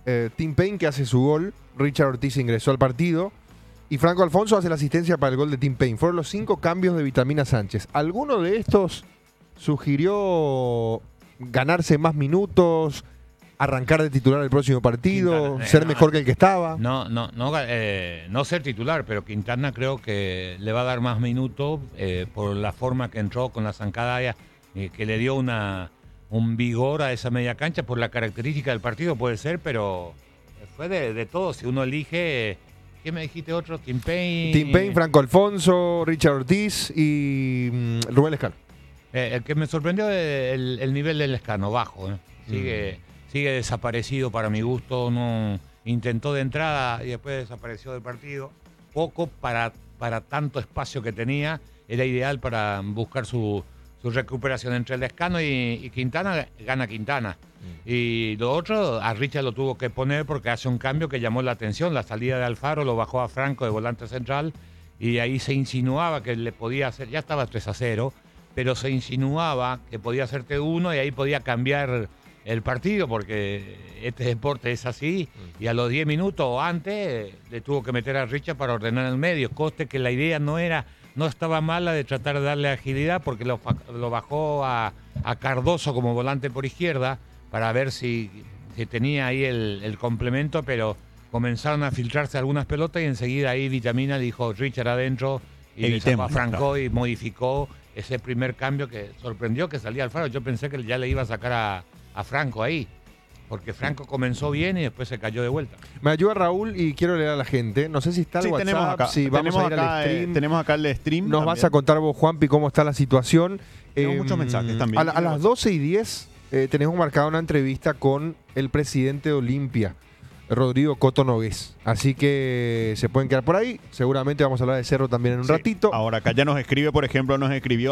Tim Payne, que hace su gol. Richard Ortiz ingresó al partido. Y Franco Alfonso hace la asistencia para el gol de Tim Payne. Fueron los 5 cambios de Vitamina Sánchez. ¿Alguno de estos sugirió ganarse más minutos, arrancar de titular el próximo partido, Quintana, ser mejor que el que estaba? No ser titular, pero Quintana creo que le va a dar más minutos por la forma que entró con la zancada, que le dio un vigor a esa media cancha, por la característica del partido puede ser, pero fue de todo. Si uno elige, ¿qué me dijiste otro? Tim Payne, Franco Alfonso, Richard Ortiz y Rubén Lescano. El que me sorprendió es el nivel del Lescano, bajo. Sigue desaparecido para mi gusto. No intentó de entrada y después desapareció del partido. Poco para tanto espacio que tenía. Era ideal para buscar su recuperación entre el Lescano y Quintana. Gana Quintana. Y lo otro, a Richard lo tuvo que poner porque hace un cambio que llamó la atención. La salida de Alfaro lo bajó a Franco de volante central y ahí se insinuaba que le podía hacer, ya estaba 3-0, pero se insinuaba que podía hacerte 1 y ahí podía cambiar el partido, porque este deporte es así, y a los 10 minutos o antes le tuvo que meter a Richard para ordenar el medio. Coste que la idea no estaba mala de tratar de darle agilidad, porque lo bajó a Cardoso como volante por izquierda para ver si tenía ahí el complemento, pero comenzaron a filtrarse algunas pelotas y enseguida ahí Vitamina dijo Richard adentro y le sacó a Franco y modificó ese primer cambio que sorprendió que salía Alfaro. Yo pensé que ya le iba a sacar a Franco ahí, porque Franco comenzó bien y después se cayó de vuelta. Me ayuda Raúl y quiero leer a la gente. No sé si está el WhatsApp. Tenemos acá, vamos a ir al stream. Tenemos acá el stream. Nos también. vas a contar vos, Juanpi, cómo está la situación. Tenemos muchos mensajes también. A las 12:10 tenemos marcada una entrevista con el presidente de Olimpia, Rodrigo Coto Nogués. Así que se pueden quedar por ahí. Seguramente vamos a hablar de Cerro también en un ratito. Ahora acá ya nos escribe, por ejemplo, Agustín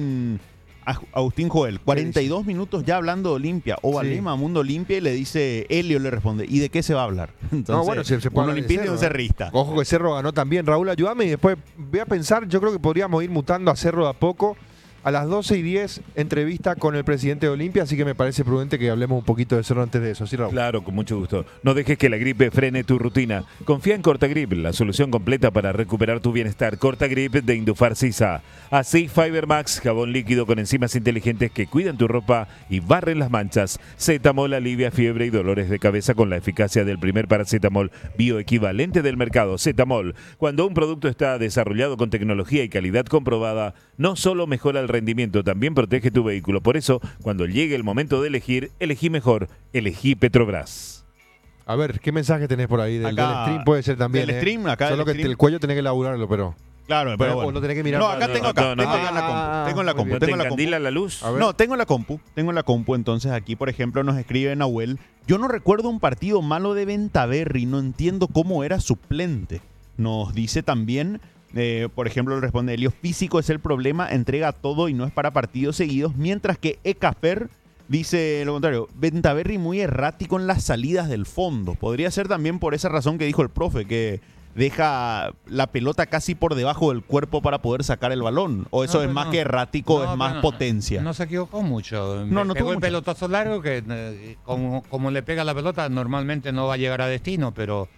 Joel. 42 minutos ya hablando de Olimpia. Ovalema, Mundo Olimpia, y le dice, Helio le responde, ¿y de qué se va a hablar? Entonces, se puede un olimpista y un cerrista. Ojo que Cerro ganó también. Raúl, ayúdame y después voy a pensar. Yo creo que podríamos ir mutando a Cerro de a poco. A las 12:10, entrevista con el presidente de Olimpia, así que me parece prudente que hablemos un poquito de Cerro antes de eso. ¿Sí, Raúl? Claro, con mucho gusto. No dejes que la gripe frene tu rutina. Confía en Cortagrip, la solución completa para recuperar tu bienestar. Cortagrip de Indufar Sisa. Así Fiber Max, jabón líquido con enzimas inteligentes que cuidan tu ropa y barren las manchas. Cetamol alivia fiebre y dolores de cabeza con la eficacia del primer paracetamol bioequivalente del mercado. Cetamol. Cuando un producto está desarrollado con tecnología y calidad comprobada, no solo mejora el rendimiento, también protege tu vehículo. Por eso, cuando llegue el momento de elegir, elegí mejor, elegí Petrobras. A ver, ¿qué mensaje tenés por ahí? Del stream puede ser también. Del stream, acá. Solo que el cuello tenés que elaborarlo, pero... Claro, pero bueno. No tenés que mirar. No, acá tengo acá. Tengo en la compu. ¿Te encandila la luz? No, tengo en la compu. Entonces aquí, por ejemplo, nos escribe Nahuel. Yo no recuerdo un partido malo de Ventaverri. No entiendo cómo era suplente. Nos dice también... por ejemplo, le responde Helio, físico es el problema, entrega todo y no es para partidos seguidos, mientras que Ecafer dice lo contrario, Ventaverri muy errático en las salidas del fondo. Podría ser también por esa razón que dijo el profe, que deja la pelota casi por debajo del cuerpo para poder sacar el balón. O eso es más que errático, es más potencia. No se equivocó mucho. No Pegó tuvo el pelotazo largo que como le pega la pelota normalmente no va a llegar a destino, pero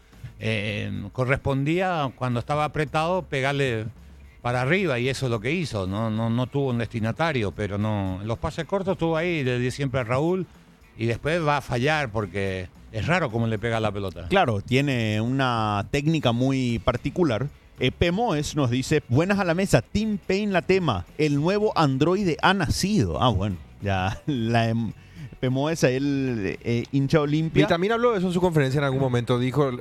correspondía cuando estaba apretado pegarle para arriba, y eso es lo que hizo. No tuvo un destinatario, pero no, los pases cortos estuvo ahí, le di siempre a Raúl, y después va a fallar porque es raro cómo le pega la pelota. Claro, tiene una técnica muy particular. Pemoes nos dice, buenas a la mesa, Tim Payne la tema, el nuevo androide ha nacido. Bueno, ya Pemoes, él hincha Olimpia. Y también habló de eso en su conferencia en algún momento, dijo...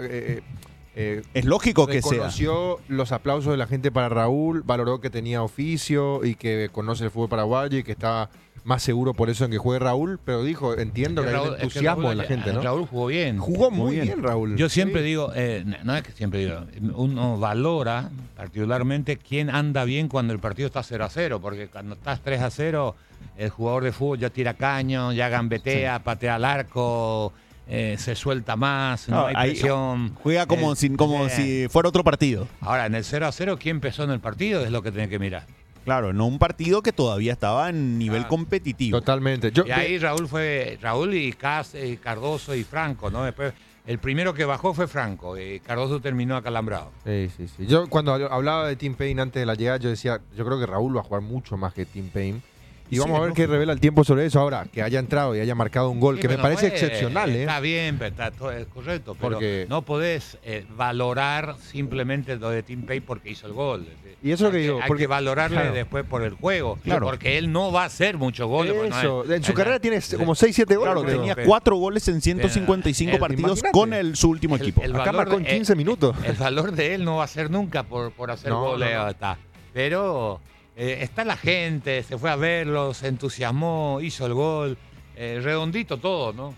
es lógico que sea. Reconoció los aplausos de la gente para Raúl, valoró que tenía oficio y que conoce el fútbol paraguayo y que está más seguro por eso en que juegue Raúl, pero dijo, entiendo que hay un entusiasmo de la gente, ¿no? Raúl jugó bien. Jugó muy bien Raúl. Yo siempre digo, no es que siempre digo, uno valora particularmente quién anda bien cuando el partido está 0-0, porque cuando estás 3-0, el jugador de fútbol ya tira caño, ya gambetea, patea al arco, se suelta más, no hay presión. Juega como si fuera otro partido. Ahora, en el 0-0, ¿quién empezó en el partido? Es lo que tenés que mirar. Claro, no un partido que todavía estaba en nivel competitivo. Totalmente. Y ahí Raúl y Cardoso y Franco, ¿no? Después, el primero que bajó fue Franco. Cardoso terminó acalambrado. Sí. Yo cuando hablaba de Tim Payne antes de la llegada, yo decía, yo creo que Raúl va a jugar mucho más que Tim Payne. Y Sí, vamos a ver es qué lógico. revela el tiempo sobre eso ahora, que haya entrado y haya marcado un gol, Sí, que me pero parece pues, excepcional, ¿eh? Está bien, pero está todo es correcto, pero Porque- no podés valorar simplemente lo de Tim Payne porque hizo el gol. Y eso es lo que Hay digo, hay porque- que valorarle claro. después por el juego, Claro. porque él no va a hacer muchos goles. porque no Eso, es- en su es- carrera tiene como 6-7 goles. Claro, creo. tenía pero- 4 goles en 155 el- partidos imagínate. con su último el- equipo. el Acá valor marcó en de- 15 minutos. El valor de él no va a ser nunca por hacer No, goles. no. Está. Pero está la gente, se fue a verlo, se entusiasmó, hizo el gol. Redondito todo, ¿no?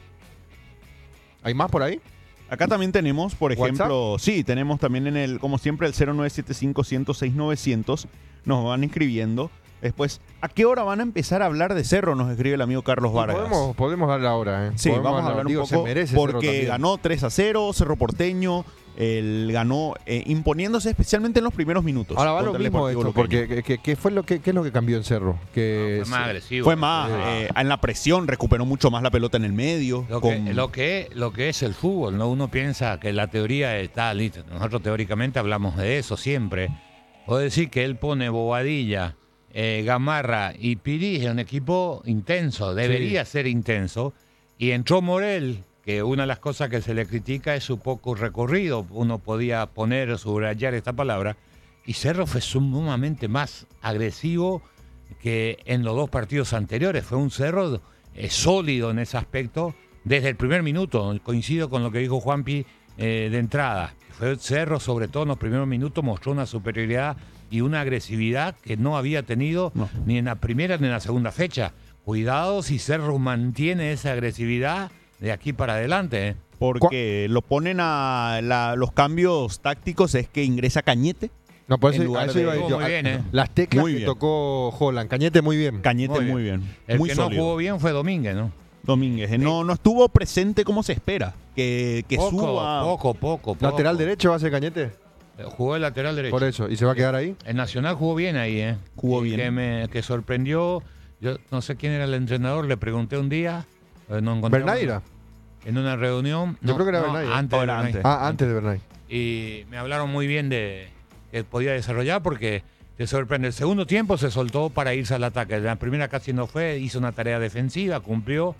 ¿Hay más por ahí? Acá también tenemos, por ejemplo, sí, tenemos también en el, como siempre, el 0975-106-900. Nos van escribiendo. Después, ¿a qué hora van a empezar a hablar de Cerro? Nos escribe el amigo Carlos Vargas. Podemos darle ahora, ¿eh? Sí, Podemos vamos a hablar un digo, se poco merece Cerro porque también. ganó 3-0, Cerro Porteño, él ganó imponiéndose especialmente en los primeros minutos. Ahora va lo contra el mismo Deportivo esto, Luqueño. porque ¿qué es lo que cambió en Cerro? Que Fue más agresivo. Fue más, Sí. en la presión, recuperó mucho más la pelota en el medio. Lo que es el fútbol, ¿no? Uno piensa que la teoría está lista. Nosotros teóricamente hablamos de eso siempre. Puedo decir que él pone Bobadilla, Gamarra y Piris en un equipo intenso, debería ser intenso. Y entró Morel, que una de las cosas que se le critica es su poco recorrido. Uno podía poner, subrayar esta palabra. Y Cerro fue sumamente más agresivo que en los dos partidos anteriores. Fue un Cerro sólido en ese aspecto desde el primer minuto. Coincido con lo que dijo Juanpi de entrada. Fue Cerro, sobre todo en los primeros minutos, mostró una superioridad y una agresividad que no había tenido ni en la primera ni en la segunda fecha. Cuidado si Cerro mantiene esa agresividad de aquí para adelante. ¿Eh? Porque lo ponen a los cambios tácticos, es que ingresa Cañete. No, pues en a lugar eso de- iba a ir yo. Muy bien, ¿eh? Las teclas Muy que bien. tocó Holland. Cañete muy bien. Cañete muy bien. El Muy que sólido. no jugó bien fue Domínguez, ¿no? Domínguez. No estuvo presente como se espera. Que suba. Poco. ¿Lateral derecho va a ser Cañete? Jugó el lateral derecho. Por eso. ¿Y se va a quedar ahí? El Nacional jugó bien ahí, ¿eh? Jugó Y bien. que sorprendió. Yo no sé quién era el entrenador, le pregunté un día. No encontramos- ¿Bernaira? En una reunión. Yo creo que era Bernaira. Antes de Ahora, Bernaira. antes. Antes de Bernay. Y me hablaron muy bien de que podía desarrollar porque te sorprende. El segundo tiempo se soltó para irse al ataque. La primera casi no fue, hizo una tarea defensiva, cumplió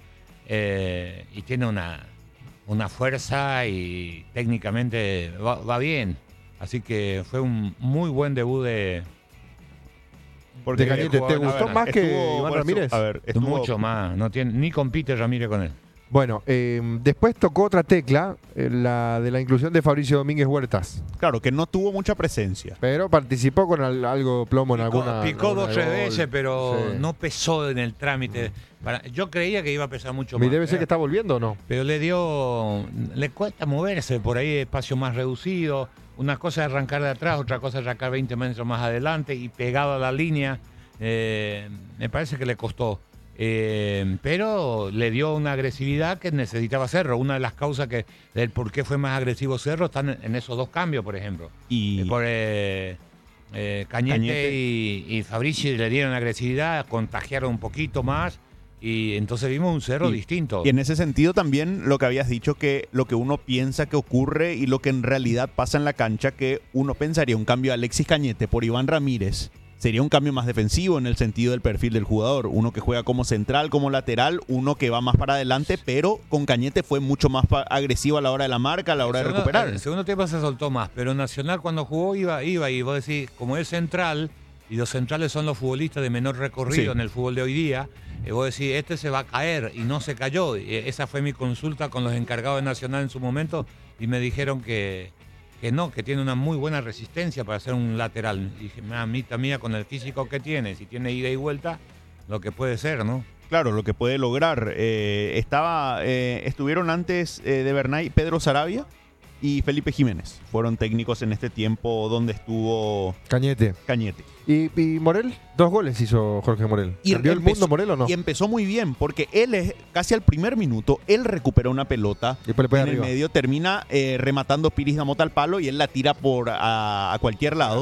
y tiene una fuerza y técnicamente va bien. Así que fue un muy buen debut de Porque De Cañete, ¿te jugó- gustó a ver, más que estuvo- Iván por eso, Ramírez? A ver, estuvo- mucho más. No tiene, ni compite Ramírez con él. Bueno, después tocó otra tecla, la de la inclusión de Fabricio Domínguez Huertas. Claro, que no tuvo mucha presencia. Pero participó con algo plomo en alguna. Picó alguna dos o tres gol. veces, pero Sí. no pesó en el trámite. Yo creía que iba a pesar mucho ¿Y más. debe ser que está volviendo o no? Pero le cuesta moverse por ahí, espacio más reducido. Una cosa es arrancar de atrás, otra cosa es arrancar 20 metros más adelante y pegado a la línea. Me parece que le costó. Pero le dio una agresividad que necesitaba Cerro. Una de las causas del por qué fue más agresivo Cerro están en esos dos cambios, por ejemplo. Y Por Cañete y Fabrici le dieron agresividad, contagiaron un poquito más y entonces vimos un Cerro distinto. Y en ese sentido también lo que habías dicho, que lo que uno piensa que ocurre y lo que en realidad pasa en la cancha, que uno pensaría un cambio de Alexis Cañete por Iván Ramírez, sería un cambio más defensivo en el sentido del perfil del jugador. Uno que juega como central, como lateral, uno que va más para adelante, pero con Cañete fue mucho más agresivo a la hora de la marca, a la hora de recuperar. El segundo tiempo se soltó más, pero Nacional cuando jugó iba y vos decís, como es central, y los centrales son los futbolistas de menor recorrido Sí. en el fútbol de hoy día, vos decís, este se va a caer, y no se cayó. Esa fue mi consulta con los encargados de Nacional en su momento, y me dijeron que no, que tiene una muy buena resistencia para ser un lateral. Y dije, mamita mía, con el físico que tiene, si tiene ida y vuelta, lo que puede ser, ¿no? Claro, lo que puede lograr. Estuvieron antes de Bernay Pedro Sarabia y Felipe Jiménez. Fueron técnicos en este tiempo donde estuvo Cañete. Cañete. ¿Y Morel? 2 goles hizo Jorge Morel. Y ¿Cambió el mundo Morel o no? Y empezó muy bien, porque él es casi al primer minuto, él recupera una pelota Y después le pega en arriba. el medio, termina rematando Piris Damota al palo y él la tira a cualquier lado.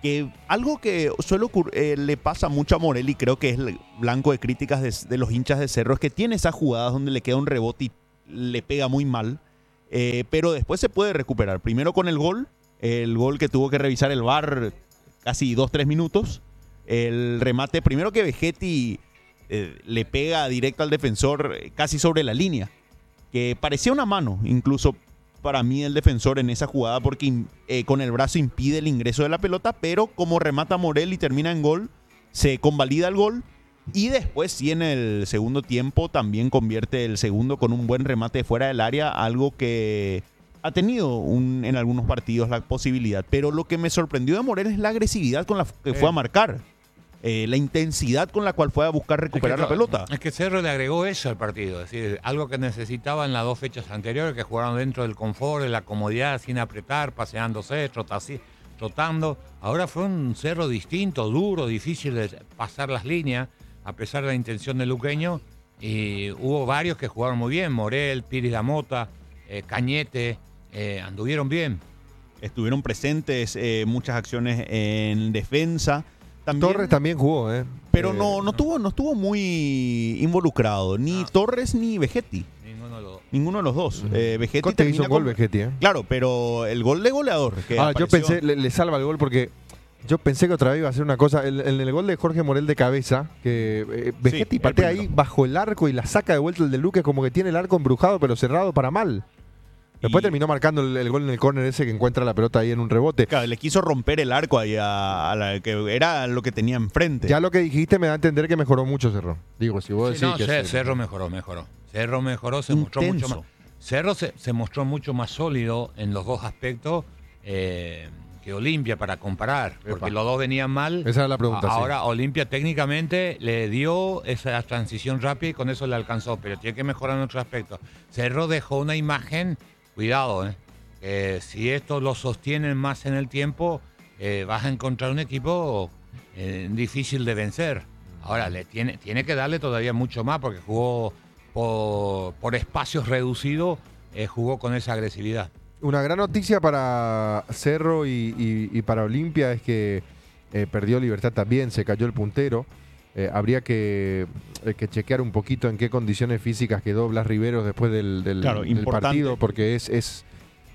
que algo que le pasa mucho a Morel y creo que es el blanco de críticas de los hinchas de Cerro es que tiene esas jugadas donde le queda un rebote y le pega muy mal, pero después se puede recuperar. Primero con el gol que tuvo que revisar el VAR casi 2-3 minutos, el remate primero que Vegetti le pega directo al defensor casi sobre la línea, que parecía una mano incluso para mí el defensor en esa jugada porque con el brazo impide el ingreso de la pelota, pero como remata Morel y termina en gol, se convalida el gol y después sí en el segundo tiempo también convierte el segundo con un buen remate fuera del área, algo que ha tenido en algunos partidos la posibilidad. Pero lo que me sorprendió de Morel es la agresividad con la que fue a marcar. La intensidad con la cual fue a buscar recuperar la pelota. Es que Cerro le agregó eso al partido, es decir, algo que necesitaba en las 2 fechas anteriores, que jugaron dentro del confort, de la comodidad, sin apretar, paseándose, trotando. Ahora fue un Cerro distinto, duro, difícil de pasar las líneas, a pesar de la intención del luqueño. Y hubo varios que jugaron muy bien, Morel, Piris Damota, Cañete, anduvieron bien. Estuvieron presentes muchas acciones en defensa. También, Torres también jugó, pero no estuvo muy involucrado, ni Torres ni Vegetti. Ninguno de los dos. Vegetti Cote hizo un gol, Vegetti. Claro, pero el gol de goleador. Yo pensé, le salva el gol porque yo pensé que otra vez iba a ser una cosa. En el gol de Jorge Morel de cabeza, que Vegetti patea ahí bajo el arco y la saca de vuelta el de Luque, como que tiene el arco embrujado, pero cerrado para mal. Después terminó marcando el gol en el córner ese que encuentra la pelota ahí en un rebote. Claro, le quiso romper el arco ahí a la que era lo que tenía enfrente. Ya lo que dijiste me da a entender que mejoró mucho Cerro. Digo, si vos decís que Cerro mejoró. Cerro mejoró, se mostró mucho más. Cerro se mostró mucho más sólido en los dos aspectos que Olimpia para comparar, porque los dos venían mal. Esa era la pregunta. Ahora Olimpia técnicamente le dio esa transición rápida y con eso le alcanzó, pero tiene que mejorar en otros aspectos. Cerro dejó una imagen. Cuidado, si esto lo sostienen más en el tiempo, vas a encontrar un equipo difícil de vencer. Ahora, tiene que darle todavía mucho más porque jugó por espacios reducidos, jugó con esa agresividad. Una gran noticia para Cerro y para Olimpia es que perdió Libertad también, se cayó el puntero. Habría que chequear un poquito en qué condiciones físicas quedó Blas Riveros después del partido, porque es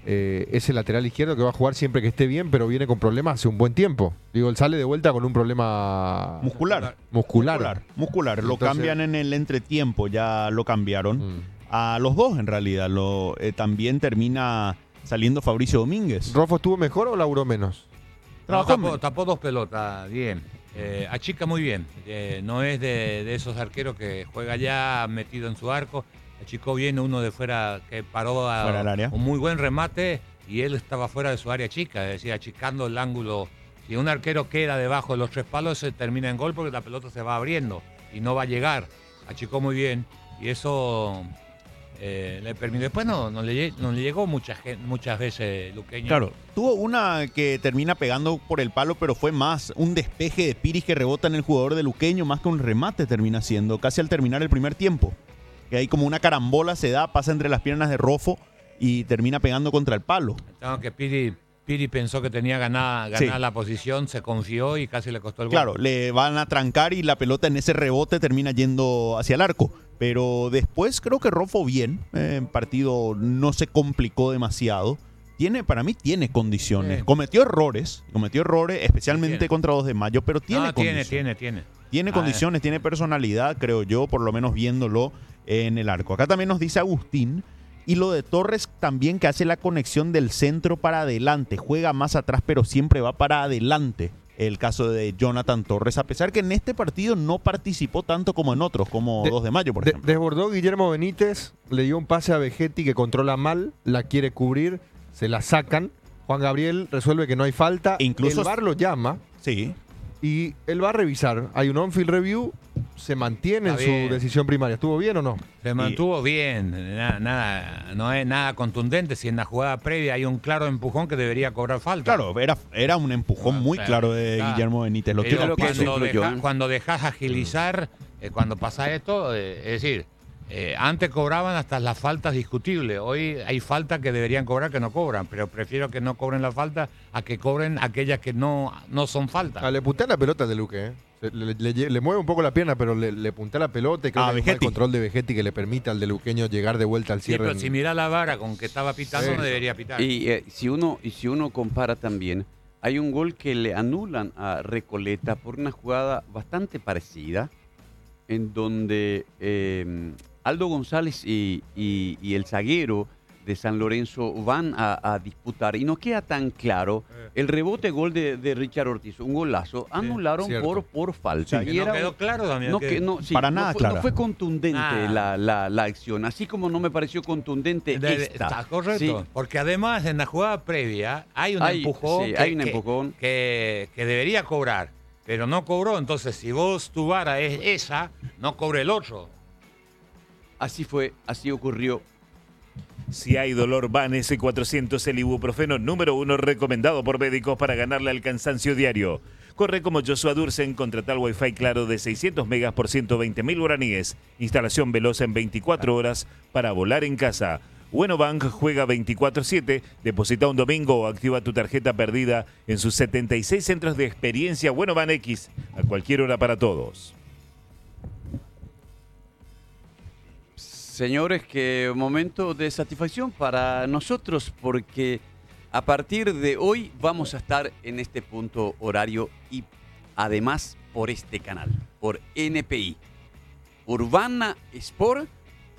el lateral izquierdo que va a jugar siempre que esté bien, pero viene con problemas hace un buen tiempo. Digo, él sale de vuelta con un problema muscular. Lo cambian en el entretiempo, ya lo cambiaron. A los dos, en realidad. También termina saliendo Fabricio Domínguez. ¿Rofo estuvo mejor o laburó menos? Tapó 2 pelotas, bien. Achica muy bien, no es de esos arqueros que juega ya metido en su arco. Achicó bien uno de fuera que paró fuera del área. Un muy buen remate y él estaba fuera de su área chica, es decir, achicando el ángulo. Si un arquero queda debajo de los 3 palos, se termina en gol porque la pelota se va abriendo y no va a llegar. Achicó muy bien y eso le permitió. Después no le llegó muchas veces Luqueño. Claro, tuvo una que termina pegando por el palo, pero fue más un despeje de Piris que rebota en el jugador de Luqueño, más que un remate termina siendo, casi al terminar el primer tiempo. Que ahí como una carambola se da, pasa entre las piernas de Rofo y termina pegando contra el palo. Que Piri pensó que tenía ganada la posición, se confió y casi le costó el gol. Claro, le van a trancar y la pelota en ese rebote termina yendo hacia el arco. Pero después creo que Rofo bien, el partido no se complicó demasiado. Para mí tiene condiciones. Cometió errores, especialmente contra 2 de Mayo, pero tiene condiciones. Tiene condiciones, tiene personalidad, creo yo, por lo menos viéndolo en el arco. Acá también nos dice Agustín, y lo de Torres también, que hace la conexión del centro para adelante. Juega más atrás, pero siempre va para adelante. El caso de Jonathan Torres, a pesar que en este partido no participó tanto como en otros, como 2 de Mayo, por ejemplo. Desbordó Guillermo Benítez, le dio un pase a Vegetti que controla mal, la quiere cubrir, se la sacan. Juan Gabriel resuelve que no hay falta. Incluso el VAR lo llama. Sí. Y él va a revisar. Hay un on-field review, se mantiene en su decisión primaria. ¿Estuvo bien o no? Se mantuvo bien, no es nada contundente. Si en la jugada previa hay un claro empujón que debería cobrar falta. Claro, era un empujón muy claro de Guillermo Benítez. Cuando dejas agilizar, cuando pasa esto, es decir, Antes cobraban hasta las faltas discutibles. Hoy hay faltas que deberían cobrar que no cobran, pero prefiero que no cobren la falta a que cobren aquellas que no son faltas. Le puntea la pelota de Luque, ¿eh? Le mueve un poco la pierna, pero le puntea la pelota y creo que es el control de Vegetti que le permite al de Luqueño llegar de vuelta al cierre. Sí, pero si mira la vara con que estaba pitando, no debería pitar. Y si uno compara también, hay un gol que le anulan a Recoleta por una jugada bastante parecida, en donde Aldo González y el zaguero de San Lorenzo van a disputar y no queda tan claro el rebote gol de Richard Ortiz, un golazo, anularon por falta. Sí, y no quedó claro también. Para nada claro. No fue contundente la acción, así como no me pareció contundente esta. Está correcto, Sí. porque además en la jugada previa hay un empujón, que debería cobrar, pero no cobró. Entonces, si tu vara es esa, no cobre el otro. Así fue, así ocurrió. Si hay dolor, Van S400, el ibuprofeno número 1 recomendado por médicos para ganarle al cansancio diario. Corre como Joshua Dursen, contrata el Wi-Fi claro de 600 megas por 120.000 guaraníes. Instalación veloz en 24 horas para volar en casa. Bueno Bank juega 24/7, deposita un domingo o activa tu tarjeta perdida en sus 76 centros de experiencia Bueno Bank X, a cualquier hora para todos. Señores, que momento de satisfacción para nosotros, porque a partir de hoy vamos a estar en este punto horario y además por este canal, por NPI. Urbana Sport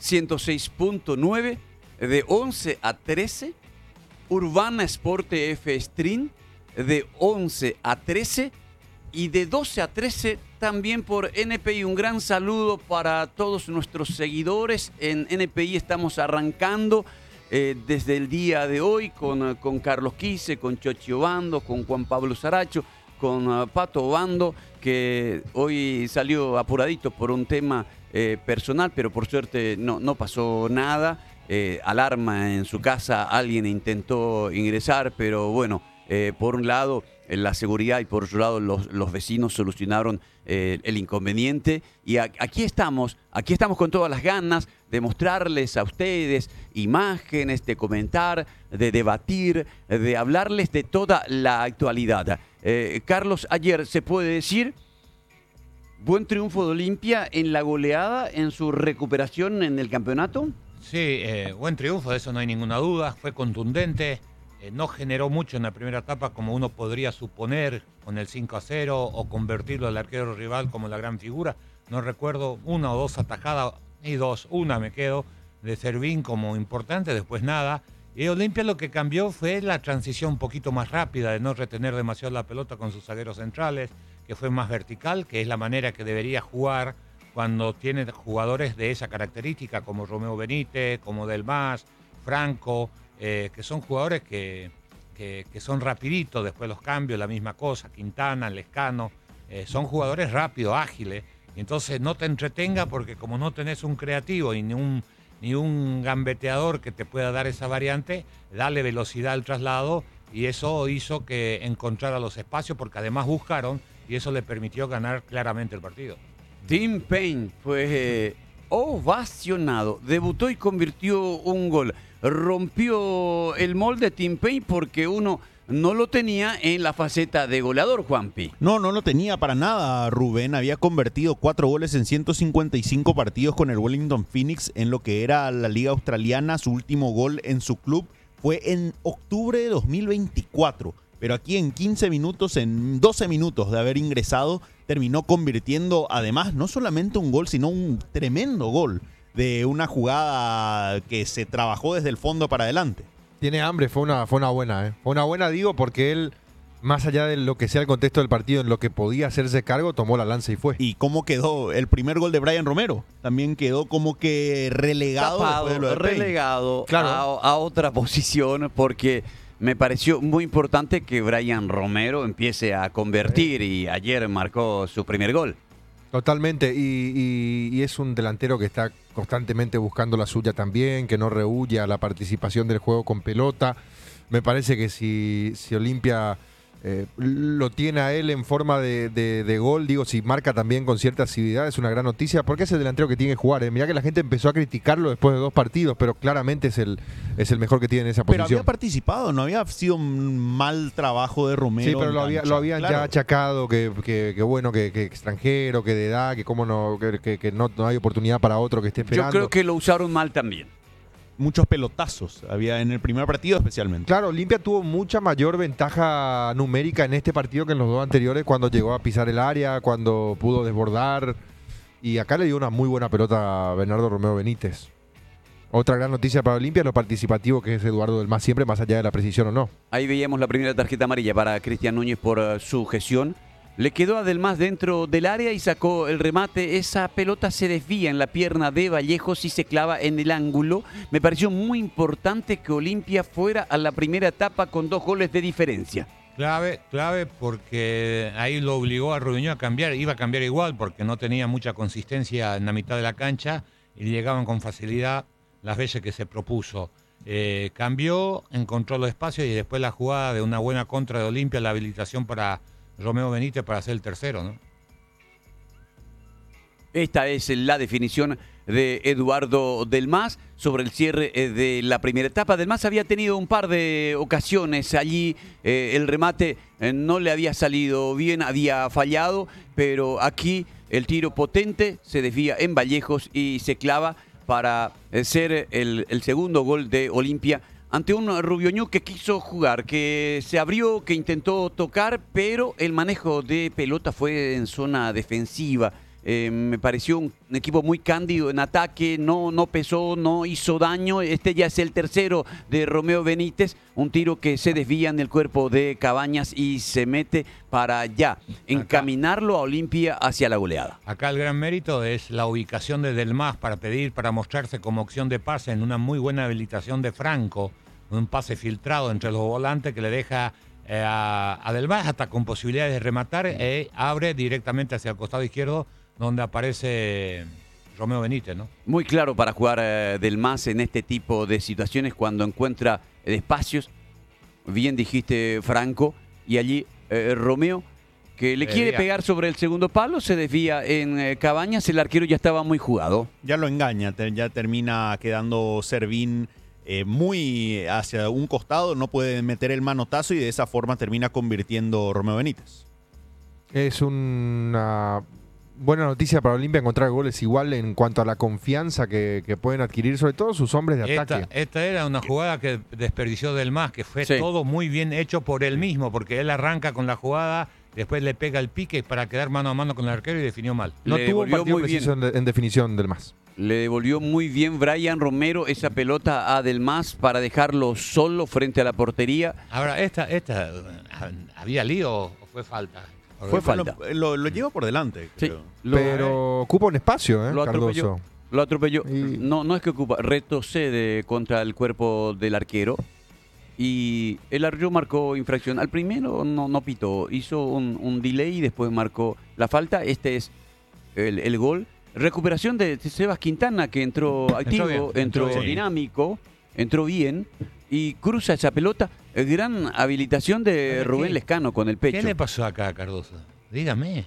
106.9 de 11 a 13. Urbana Sport TF Stream de 11 a 13 y de 12 a 13 también por NPI. Un gran saludo para todos nuestros seguidores. En NPI estamos arrancando desde el día de hoy con Carlos Quise, con Chochi Obando, con Juan Pablo Saracho, con Pato Obando, que hoy salió apuradito por un tema personal, pero por suerte no pasó nada. Alarma en su casa, alguien intentó ingresar, pero bueno, por un lado la seguridad y por otro lado los vecinos solucionaron el inconveniente y aquí estamos con todas las ganas de mostrarles a ustedes imágenes, de comentar, de debatir, de hablarles de toda la actualidad. Carlos, ayer se puede decir buen triunfo de Olimpia en la goleada, en su recuperación en el campeonato. Sí, buen triunfo, de eso no hay ninguna duda, fue contundente. No generó mucho en la primera etapa como uno podría suponer con el 5-0 o convertirlo al arquero rival como la gran figura. No recuerdo una o dos atajadas, una me quedo, de Servín como importante, después nada. Y Olimpia lo que cambió fue la transición un poquito más rápida, de no retener demasiado la pelota con sus zagueros centrales, que fue más vertical, que es la manera que debería jugar cuando tiene jugadores de esa característica, como Romeo Benítez, como Del Mas, Franco, que son jugadores que son rapiditos, después los cambios, la misma cosa, Quintana, Lescano, son jugadores rápidos, ágiles, y entonces no te entretenga porque como no tenés un creativo y ni un gambeteador que te pueda dar esa variante, dale velocidad al traslado, y eso hizo que encontrara los espacios, porque además buscaron, y eso le permitió ganar claramente el partido. Tim Payne fue ovacionado, debutó y convirtió un gol. Rompió el molde Tim Payne porque uno no lo tenía en la faceta de goleador, Juanpi. No lo tenía para nada, Rubén. Había convertido 4 goles en 155 partidos con el Wellington Phoenix en lo que era la Liga Australiana. Su último gol en su club fue en octubre de 2024. Pero aquí en 15 minutos, en 12 minutos de haber ingresado, terminó convirtiendo además no solamente un gol, sino un tremendo gol de una jugada que se trabajó desde el fondo para adelante. Tiene hambre, fue una buena, ¿eh? Fue una buena, digo, porque él, más allá de lo que sea el contexto del partido, en lo que podía hacerse cargo, tomó la lanza y fue. ¿Y cómo quedó el primer gol de Brian Romero? También quedó como que relegado. Tapado, después de lo de Payne. relegado Claro. a otra posición, porque me pareció muy importante que Brian Romero empiece a convertir y ayer marcó su primer gol. Totalmente, y es un delantero que está constantemente buscando la suya también, que no rehúye a la participación del juego con pelota. Me parece que si Olimpia lo tiene a él en forma de gol. Digo, si marca también con cierta asiduidad, es una gran noticia, porque es el delantero que tiene que jugar. Mirá que la gente empezó a criticarlo después de 2 partidos, pero claramente es el mejor que tiene en esa Pero posición. había participado, no había sido un mal trabajo de Romero. Sí, pero en lo habían cancha. ya achacado, que bueno, que extranjero, que de edad, que cómo no, que no hay oportunidad para otro que esté esperando. Yo creo que lo usaron mal también. Muchos pelotazos había en el primer partido especialmente. Claro, Olimpia tuvo mucha mayor ventaja numérica en este partido que en los 2 anteriores, cuando llegó a pisar el área, cuando pudo desbordar. Y acá le dio una muy buena pelota a Bernardo Romeo Benítez. Otra gran noticia para Olimpia es lo participativo que es Eduardo del Mas, siempre más allá de la precisión o no. Ahí veíamos la primera tarjeta amarilla para Cristian Núñez por su gestión. Le quedó a Del Mas dentro del área y sacó el remate. Esa pelota se desvía en la pierna de Vallejos y se clava en el ángulo. Me pareció muy importante que Olimpia fuera a la primera etapa con 2 goles de diferencia. Clave porque ahí lo obligó a Rubiño a cambiar. Iba a cambiar igual porque no tenía mucha consistencia en la mitad de la cancha y llegaban con facilidad las veces que se propuso. Cambió, encontró los espacios y después la jugada de una buena contra de Olimpia, la habilitación para Romeo Benítez para ser el tercero, ¿no? Esta es la definición de Eduardo Del Mas sobre el cierre de la primera etapa. Del Mas había tenido un par de ocasiones allí, el remate no le había salido bien, había fallado, pero aquí el tiro potente se desvía en Vallejos y se clava para ser el segundo gol de Olimpia ante un Rubiño que quiso jugar, que se abrió, que intentó tocar, pero el manejo de pelota fue en zona defensiva. Me pareció un equipo muy cándido en ataque, no pesó, no hizo daño. Este ya es el tercero de Romeo Benítez, un tiro que se desvía en el cuerpo de Cabañas y se mete para ya encaminarlo a Olimpia hacia la goleada. Acá el gran mérito es la ubicación de Del Mas para mostrarse como opción de pase en una muy buena habilitación de Franco, un pase filtrado entre los volantes que le deja a Del Mas hasta con posibilidades de rematar, abre directamente hacia el costado izquierdo donde aparece Romeo Benítez, ¿no? Muy claro para jugar Del Mas en este tipo de situaciones cuando encuentra espacios. Bien dijiste, Franco, y allí Romeo, que le quiere pegar sobre el segundo palo, se desvía en Cabañas, el arquero ya estaba muy jugado. Ya lo engaña, ya termina quedando Servín muy hacia un costado, no puede meter el manotazo y de esa forma termina convirtiendo Romeo Benítez. Es una buena noticia para Olimpia encontrar goles igual en cuanto a la confianza que pueden adquirir, sobre todo sus hombres de ataque. Esta era una jugada que desperdició Del Mas, que fue Sí. todo muy bien hecho por él mismo, porque él arranca con la jugada, después le pega el pique para quedar mano a mano con el arquero y definió mal. No Le tuvo un devolvió partido muy preciso en definición del Mas. Le devolvió muy bien Brian Romero esa pelota a Del Mas para dejarlo solo frente a la portería. Ahora, esta ¿había lío o fue falta? Fue falta. Lo lleva por delante, Sí, creo. Pero ocupa un espacio, lo atropelló. Cardoso. Lo atropelló. Y- No es que ocupa, retrocede contra el cuerpo del arquero. Y el árbitro marcó infracción. Al primero no pitó, hizo un delay y después marcó la falta. Este es el gol. Recuperación de Sebas Quintana, que entró activo, entró bien. dinámico, entró bien y cruza esa pelota. Gran habilitación de ¿Qué? Rubén Lescano con el ¿Qué pecho. le pasó acá a Cardoso? Dígame.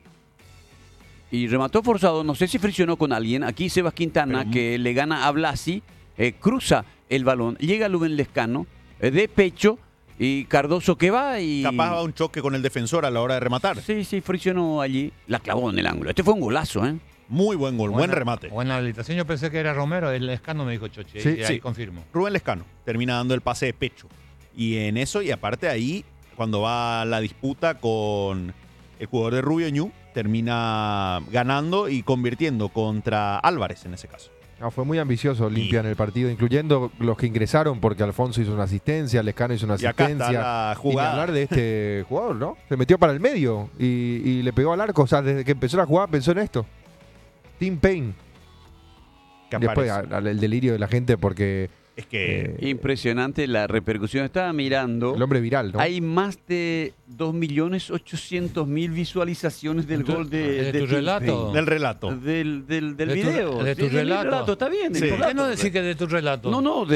Y remató forzado, no sé si friccionó con alguien. Aquí Sebas Quintana, Pero que le gana a Blasi, cruza el balón, llega Rubén Lescano de pecho y Cardoso que va y... Capaz va un choque con el defensor a la hora de rematar. Sí, friccionó allí, la clavó en el ángulo. Este fue un golazo, ¿eh? Muy buen gol, buen remate. Buena habilitación, yo pensé que era Romero, el Escano me dijo Choche, Sí, y ahí sí. confirmo. Rubén Lescano termina dando el pase de pecho. Y en eso, y aparte ahí, cuando va la disputa con el jugador de Rubio Ñu, termina ganando y convirtiendo contra Álvarez en ese caso. No, fue muy ambicioso Olimpia en el partido, incluyendo los que ingresaron, porque Alfonso hizo una asistencia, Lescano hizo una Y acá asistencia. está la Y ni jugada. hablar de este jugador, ¿no? Se metió para el medio y le pegó al arco. O sea, desde que empezó la jugada pensó en esto. Tim Payne. Que Después aparece. el delirio de la gente porque Es que Impresionante la repercusión. Estaba mirando. El hombre viral, ¿no? Hay más de 2.800.000 visualizaciones del gol ¿De tu Tim relato? Payne. del relato. Del De tu- video. de tu Sí, del relato. Está bien. Sí. el ¿Por qué no relato. decir que de tu relato? No,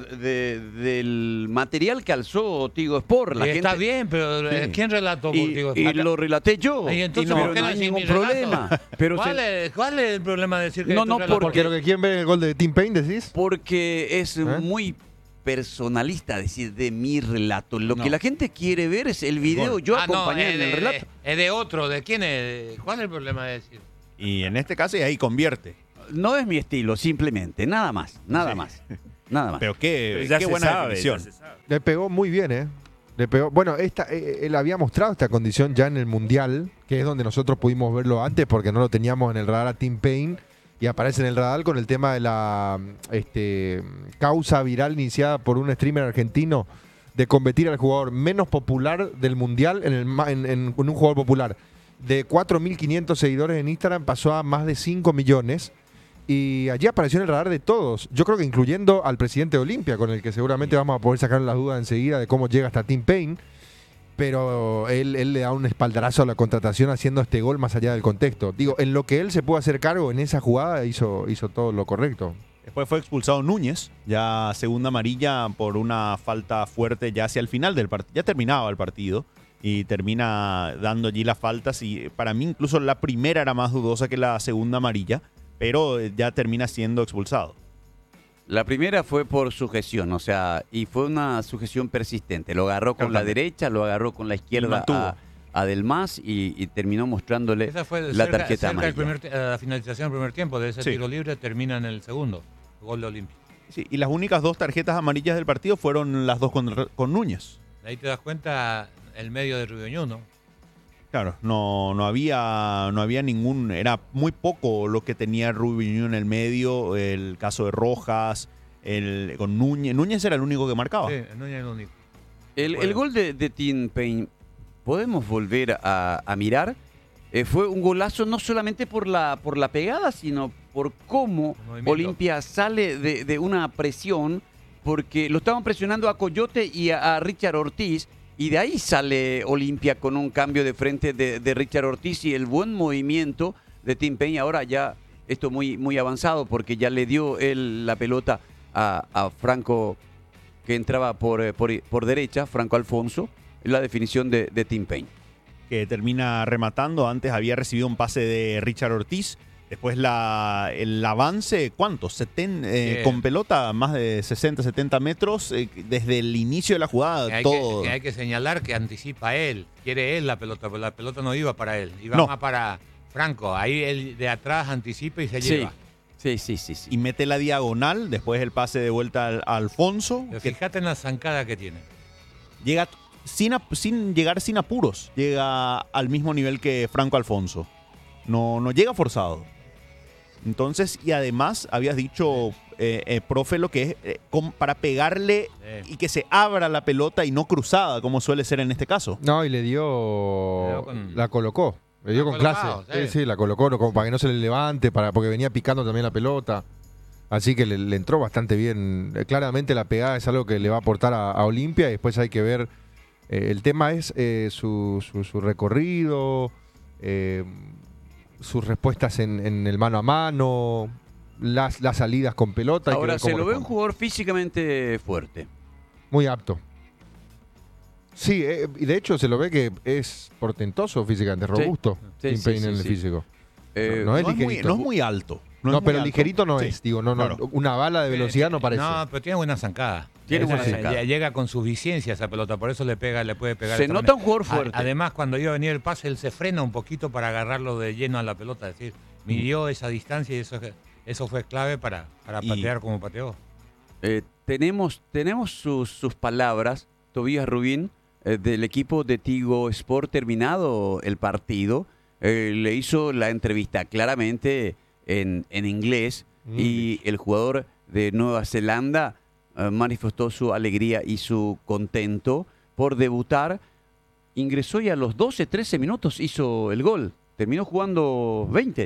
del material que alzó Tigo Sport. La Y está gente, bien, pero ¿quién relató contigo? y lo relaté yo. Y entonces, pero ¿por qué no no hay decís ningún mi relato? problema. Pero ¿Cuál es el problema de decir que No, de tu no, relato? Porque lo que quieren ver es el gol de Tim Payne, decís. porque es muy personalista decir de mi relato. Lo No. que la gente quiere ver es el video. Yo acompañé en el relato. Es de otro, ¿de quién es? ¿Cuál es el problema de decir? Y en este caso, y ahí convierte. No es mi estilo, simplemente. Nada más. Nada Sí. más. Nada más. Pero qué, Ya qué se buena sabe, definición. ya se sabe. Le pegó muy bien, ¿eh? Le pegó. Bueno, él había mostrado esta condición ya en el Mundial, que es donde nosotros pudimos verlo antes porque no lo teníamos en el radar a Tim Payne. Y aparece en el radar con el tema de la causa viral iniciada por un streamer argentino de convertir al jugador menos popular del Mundial en un jugador popular. De 4.500 seguidores en Instagram pasó a más de 5 millones. Y allí apareció en el radar de todos. Yo creo que incluyendo al presidente de Olimpia, con el que seguramente vamos a poder sacar las dudas enseguida de cómo llega hasta Tim Payne. Pero él le da un espaldarazo a la contratación haciendo este gol más allá del contexto. Digo, en lo que él se pudo hacer cargo en esa jugada hizo todo lo correcto. Después fue expulsado Núñez, ya segunda amarilla por una falta fuerte ya hacia el final del partido. Ya terminaba el partido y termina dando allí las faltas. Y para mí incluso la primera era más dudosa que la segunda amarilla, pero ya termina siendo expulsado. La primera fue por sujeción, o sea, y fue una sujeción persistente. Lo agarró con la También. derecha, lo agarró con la izquierda mantuvo. a Del Mas y terminó mostrándole Esa fue la cerca tarjeta del amarilla. la finalización del primer tiempo de ese Sí. tiro libre, termina en el segundo. Gol de Olimpia. Sí, y las únicas dos tarjetas amarillas del partido fueron las dos con Núñez. Ahí te das cuenta el medio de Rubio, ¿no? Claro, no había ningún, era muy poco lo que tenía Rubinho en el medio, el caso de Rojas, con Núñez. Núñez era el único que marcaba. Sí, no es el único. El gol de Tim Payne, podemos volver a mirar. Fue un golazo no solamente por la pegada, sino por cómo El movimiento. Olimpia sale de una presión, porque lo estaban presionando a Coyote y a Richard Ortiz, y de ahí sale Olimpia con un cambio de frente de Richard Ortiz y el buen movimiento de Tim Payne. Ahora ya esto muy, muy avanzado, porque ya le dio él la pelota a Franco, que entraba por derecha, Franco Alfonso, la definición de Tim Payne. Que termina rematando. Antes había recibido un pase de Richard Ortiz. Después el avance, ¿cuánto? Con pelota, más de 60, 70 metros. Desde el inicio de la jugada, todo. Hay que señalar que anticipa él. Quiere él la pelota, pero la pelota no iba para él. Iba No. más para Franco. Ahí él de atrás anticipa y se lleva. Sí. Y mete la diagonal. Después el pase de vuelta a Alfonso. Pero Que fíjate en la zancada que tiene. llega sin llegar sin apuros. Llega al mismo nivel que Franco Alfonso. No llega forzado. Entonces, y además habías dicho, profe, lo que es para pegarle y que se abra la pelota y no cruzada, como suele ser en este caso. No, y Le dio con- la colocó. Le dio La con colocado, clase. sí. Sí, la colocó como para que no se le levante, porque venía picando también la pelota. Así que le entró bastante bien. Claramente la pegada es algo que le va a aportar a Olimpia y después hay que ver. El tema es su recorrido, sus respuestas en el mano a mano, las salidas con pelota. hay que Ahora ver cómo se lo ve un responde. jugador físicamente fuerte. Muy apto. Sí, y de hecho se lo ve que es portentoso físicamente, robusto. Sí, Tim sí, Payne sí, en el sí. físico. Eh, No es No es ligerito. muy alto. No, es pero muy alto. ligerito no Sí, es. Digo, claro. una bala de velocidad no parece. No, pero tiene buena zancada. Tiene Esa- buena zancada. Llega con suficiencia esa pelota, por eso le puede pegar. Se de esta nota manera. un jugador fuerte. Además, cuando iba a venir el pase, él se frena un poquito para agarrarlo de lleno a la pelota. Es decir, midió esa distancia y eso fue clave para Y- patear como pateó. Tenemos sus palabras, Tobías Rubín, del equipo de Tigo Sport, terminado el partido. Le hizo la entrevista claramente en inglés y el jugador de Nueva Zelanda manifestó su alegría y su contento por debutar. Ingresó y a los 12, 13 minutos hizo el gol. Terminó jugando 20.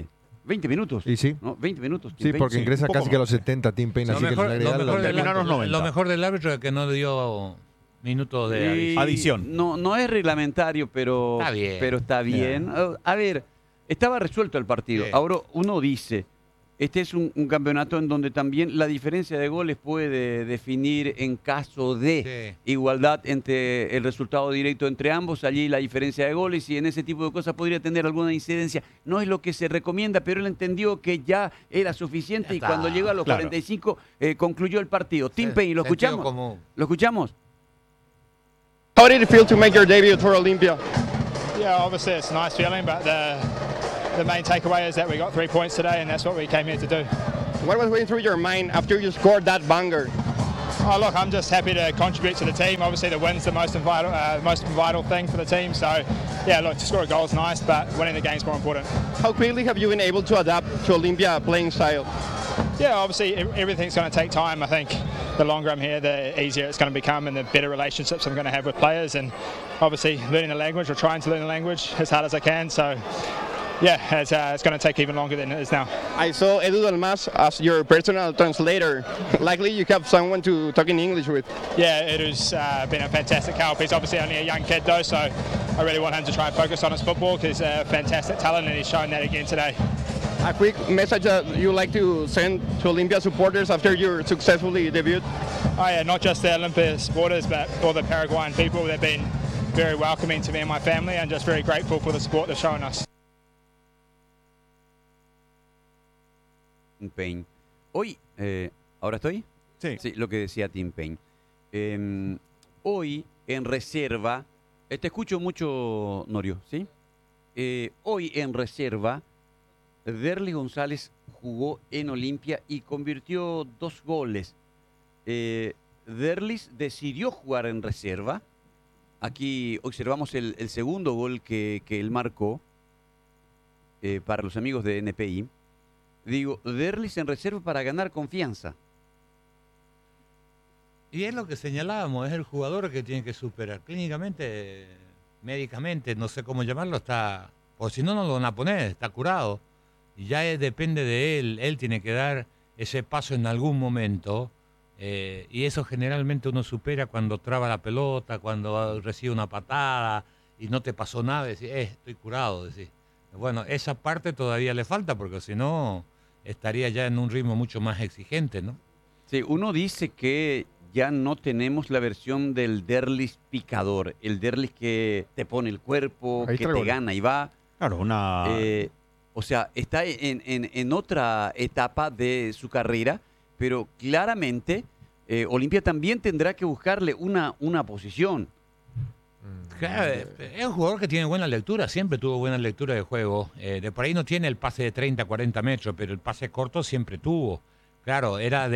20 minutos. Y sí. ¿No? 20 minutos. Sí, porque ingresa un poco casi que a los más. 70 Tim Payne, Lo así mejor, que lo le agrega mejor del terminaron los árbitro, 90. lo mejor del árbitro es que no dio minutos de Y adición. Adición. No es reglamentario, pero Está bien. pero está bien. A ver, estaba resuelto el partido. Sí. Ahora uno dice, este es un campeonato en donde también la diferencia de goles puede definir en caso de igualdad entre el resultado directo entre ambos, allí la diferencia de goles y en ese tipo de cosas podría tener alguna incidencia. No es lo que se recomienda, pero él entendió que ya era suficiente Ya y está. cuando llegó a los Claro. 45 concluyó el partido. Tim Sí, Payne, ¿lo sentido escuchamos? común. ¿Lo escuchamos? How did it feel to make your debut for Olympia? Yeah, obviously it's a nice feeling, but the main takeaway is that we got 3 points today, and that's what we came here to do. What was going through your mind after you scored that banger? Oh, look, I'm just happy to contribute to the team. Obviously, the win's the most vital thing for the team. So, yeah, look, to score a goal is nice, but winning the game's more important. How quickly have you been able to adapt to Olympia playing style? Yeah, obviously everything's going to take time. I think the longer I'm here, the easier it's going to become, and the better relationships I'm going to have with players. And obviously, learning the language or trying to learn the language as hard as I can. So, yeah, it's going to take even longer than it is now. I saw Edu Dalmas as your personal translator. Likely you have someone to talk in English with. Yeah, it has been a fantastic help. He's obviously only a young kid though, so I really want him to try and focus on his football because he's a fantastic talent and he's shown that again today. A quick message that you like to send to Olympia supporters after your successfully debut? Oh yeah, not just the Olympia supporters, but all the Paraguayan people. They've been very welcoming to me and my family, and just very grateful for the support they've shown us. Tim Payne. Hoy, ¿ahora estoy? Sí. Sí, lo que decía Tim Payne. Hoy, en reserva, te escucho mucho, Norio, ¿sí? Hoy, en reserva, Derlis González jugó en Olimpia y convirtió 2 goles. Derlis decidió jugar en reserva. Aquí observamos el segundo gol que él marcó para los amigos de NPI. Digo, Derlis en reserva para ganar confianza. Y es lo que señalábamos, es el jugador que tiene que superar. Clínicamente, médicamente, no sé cómo llamarlo, está... O si no, no lo van a poner, está curado. Y ya depende de él. Él tiene que dar ese paso en algún momento. Y eso generalmente uno supera cuando traba la pelota, cuando recibe una patada y no te pasó nada. Decís, estoy curado. Decís. Bueno, esa parte todavía le falta porque si no estaría ya en un ritmo mucho más exigente, ¿no? Sí, uno dice que ya no tenemos la versión del Derlis picador, el Derlis que te pone el cuerpo, Ahí que está el te gol. gana y va. Claro, una... O sea, está en otra etapa de su carrera, pero claramente Olimpia también tendrá que buscarle una posición. Claro, es un jugador que tiene buena lectura, siempre tuvo buena lectura de juego. De por ahí no tiene el pase de 30, 40 metros, pero el pase corto siempre tuvo. Claro, era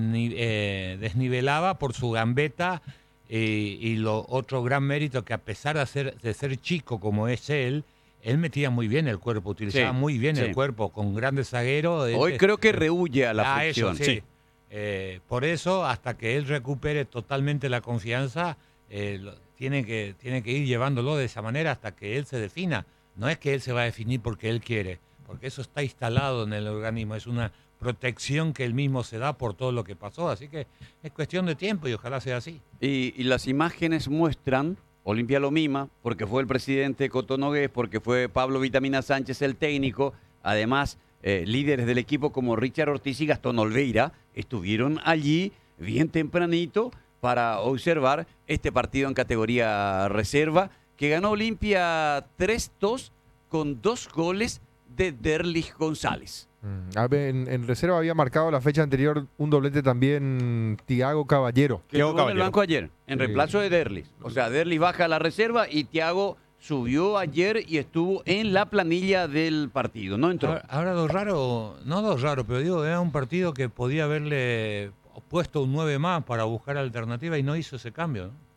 desnivelaba por su gambeta y lo otro gran mérito que a pesar de ser chico como es él metía muy bien el cuerpo, utilizaba Sí, muy bien sí. el cuerpo, con grandes zagueros. Hoy creo que rehuye a la eso, fricción. sí. Por eso, hasta que él recupere totalmente la confianza, tiene que ir llevándolo de esa manera hasta que él se defina. No es que él se va a definir porque él quiere, porque eso está instalado en el organismo, es una protección que él mismo se da por todo lo que pasó, así que es cuestión de tiempo y ojalá sea así. Y las imágenes muestran, Olimpia lo mima, porque fue el presidente Coto Nogués, porque fue Pablo Vitamina Sánchez el técnico, además líderes del equipo como Richard Ortiz y Gastón Olveira estuvieron allí bien tempranito para observar este partido en categoría reserva, que ganó Olimpia 3-2 con 2 goles de Derlis González. A ver, en reserva había marcado la fecha anterior un doblete también Thiago Caballero. Que Thiago estuvo en el Caballero. banco ayer, en Sí. reemplazo de Derlis. O sea, Derlis baja a la reserva y Thiago subió ayer y estuvo en la planilla del partido. No entró. Ahora lo raro, no lo raro, pero digo, era un partido que podía haberle puesto un 9 más para buscar alternativa y no hizo ese cambio, ¿no?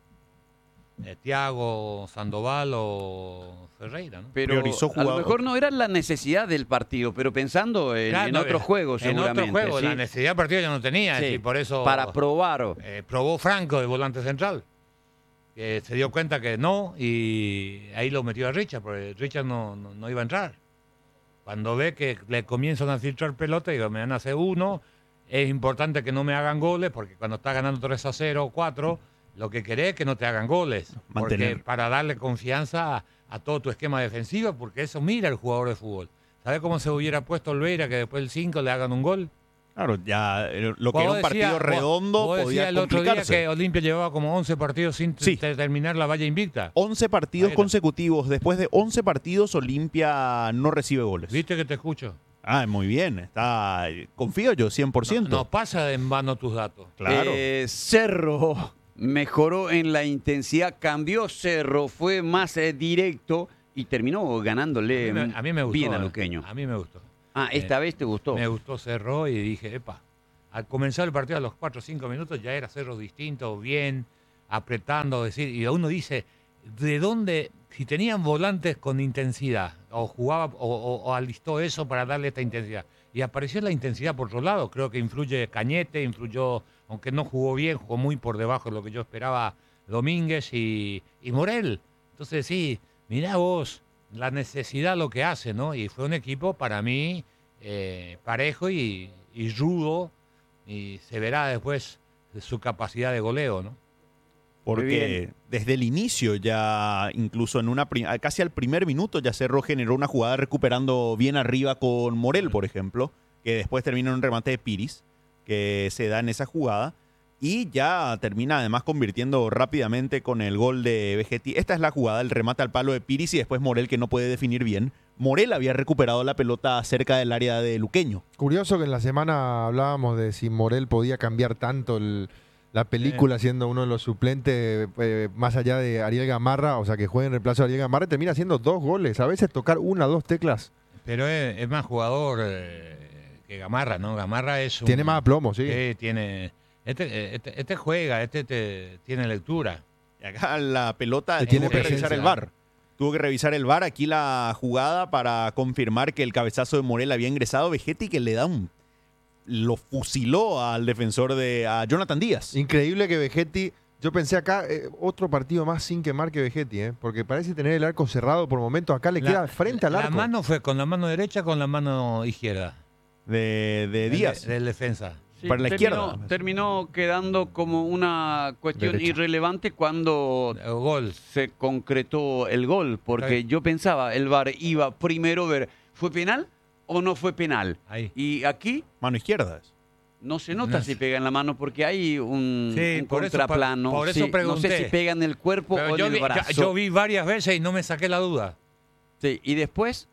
Thiago, Sandoval o Ferreira, ¿no? Pero priorizó a lo jugador. mejor no era la necesidad del partido, pero pensando en, Claro, en no, otros juegos En seguramente. otro juego, ¿sí? la necesidad del partido ya no tenía, Sí, y por eso para probar. probó Franco de volante central, que se dio cuenta que no, y ahí lo metió a Richard, porque Richard no iba a entrar. Cuando ve que le comienzan a filtrar pelota, digo, me van a hacer uno. Es importante que no me hagan goles, porque cuando estás ganando 3-0 o 4, lo que querés es que no te hagan goles. Porque Mantener. para darle confianza a todo tu esquema defensivo, porque eso mira el jugador de fútbol. ¿Sabes cómo se hubiera puesto Olveira que después del 5 le hagan un gol? Claro, ya lo que Vos era un partido decías- redondo vos podía decías el otro día complicarse. que Olimpia llevaba como 11 partidos sin Sí. terminar la valla invicta. 11 partidos Ahí está. consecutivos. Después de 11 partidos, Olimpia no recibe goles. ¿Viste que te escucho? Ah, muy bien. Confío yo, 100%. No pasa en vano tus datos. Claro. Cerro mejoró en la intensidad, cambió Cerro, fue más directo y terminó ganándole A mí me gustó. bien a Luqueño. A mí me gustó. Esta vez te gustó. Me gustó Cerro y dije, epa, al comenzar el partido a los 4 o 5 minutos ya era Cerro distinto, bien, apretando, decir, y uno dice, ¿de dónde? Si tenían volantes con intensidad, o jugaba, o alistó eso para darle esta intensidad. Y apareció la intensidad por otro lado, creo que influye Cañete, influyó, aunque no jugó bien, jugó muy por debajo de lo que yo esperaba Domínguez y Morel. Entonces sí, mirá vos, la necesidad lo que hace, ¿no? Y fue un equipo para mí parejo y rudo, y se verá después de su capacidad de goleo, ¿no? Porque desde el inicio ya, incluso en casi al primer minuto, ya Cerro generó una jugada recuperando bien arriba con Morel, por ejemplo, que después termina en un remate de Piris, que se da en esa jugada, y ya termina además convirtiendo rápidamente con el gol de Vegetti. Esta es la jugada, el remate al palo de Piris y después Morel, que no puede definir bien. Morel había recuperado la pelota cerca del área de Luqueño. Curioso que en la semana hablábamos de si Morel podía cambiar tanto la película siendo uno de los suplentes más allá de Ariel Gamarra, o sea, que juegue en reemplazo de Ariel Gamarra y termina haciendo 2 goles. A veces tocar 1 o 2 teclas. Pero es más jugador que Gamarra, ¿no? Gamarra es un... Tiene más aplomo, sí. Tiene... Este juega, tiene lectura. Y acá la pelota Tiene tuvo que revisar presencia. el VAR. Tuvo que revisar el VAR aquí la jugada para confirmar que el cabezazo de Morel había ingresado. Vegetti, que le da lo fusiló al defensor a Jonathan Díaz. Increíble que Vegetti. Yo pensé acá, otro partido más sin que marque Vegetti, porque parece tener el arco cerrado por momentos. Acá le queda frente al arco. La mano fue con la mano derecha o con la mano izquierda. De Díaz. Del defensa. Sí, para la izquierda. Terminó quedando como una cuestión Derecha. irrelevante cuando Gol. se concretó el gol, porque Está yo pensaba, el VAR iba primero a ver, ¿fue penal o no fue penal? Ahí. Y aquí Mano izquierda. no se nota No si sé. pega en la mano porque hay un por eso- contraplano. por eso Sí, no pregunté. sé si pega en el cuerpo Pero o en el brazo. yo vi varias veces y no me saqué la duda. Sí, y después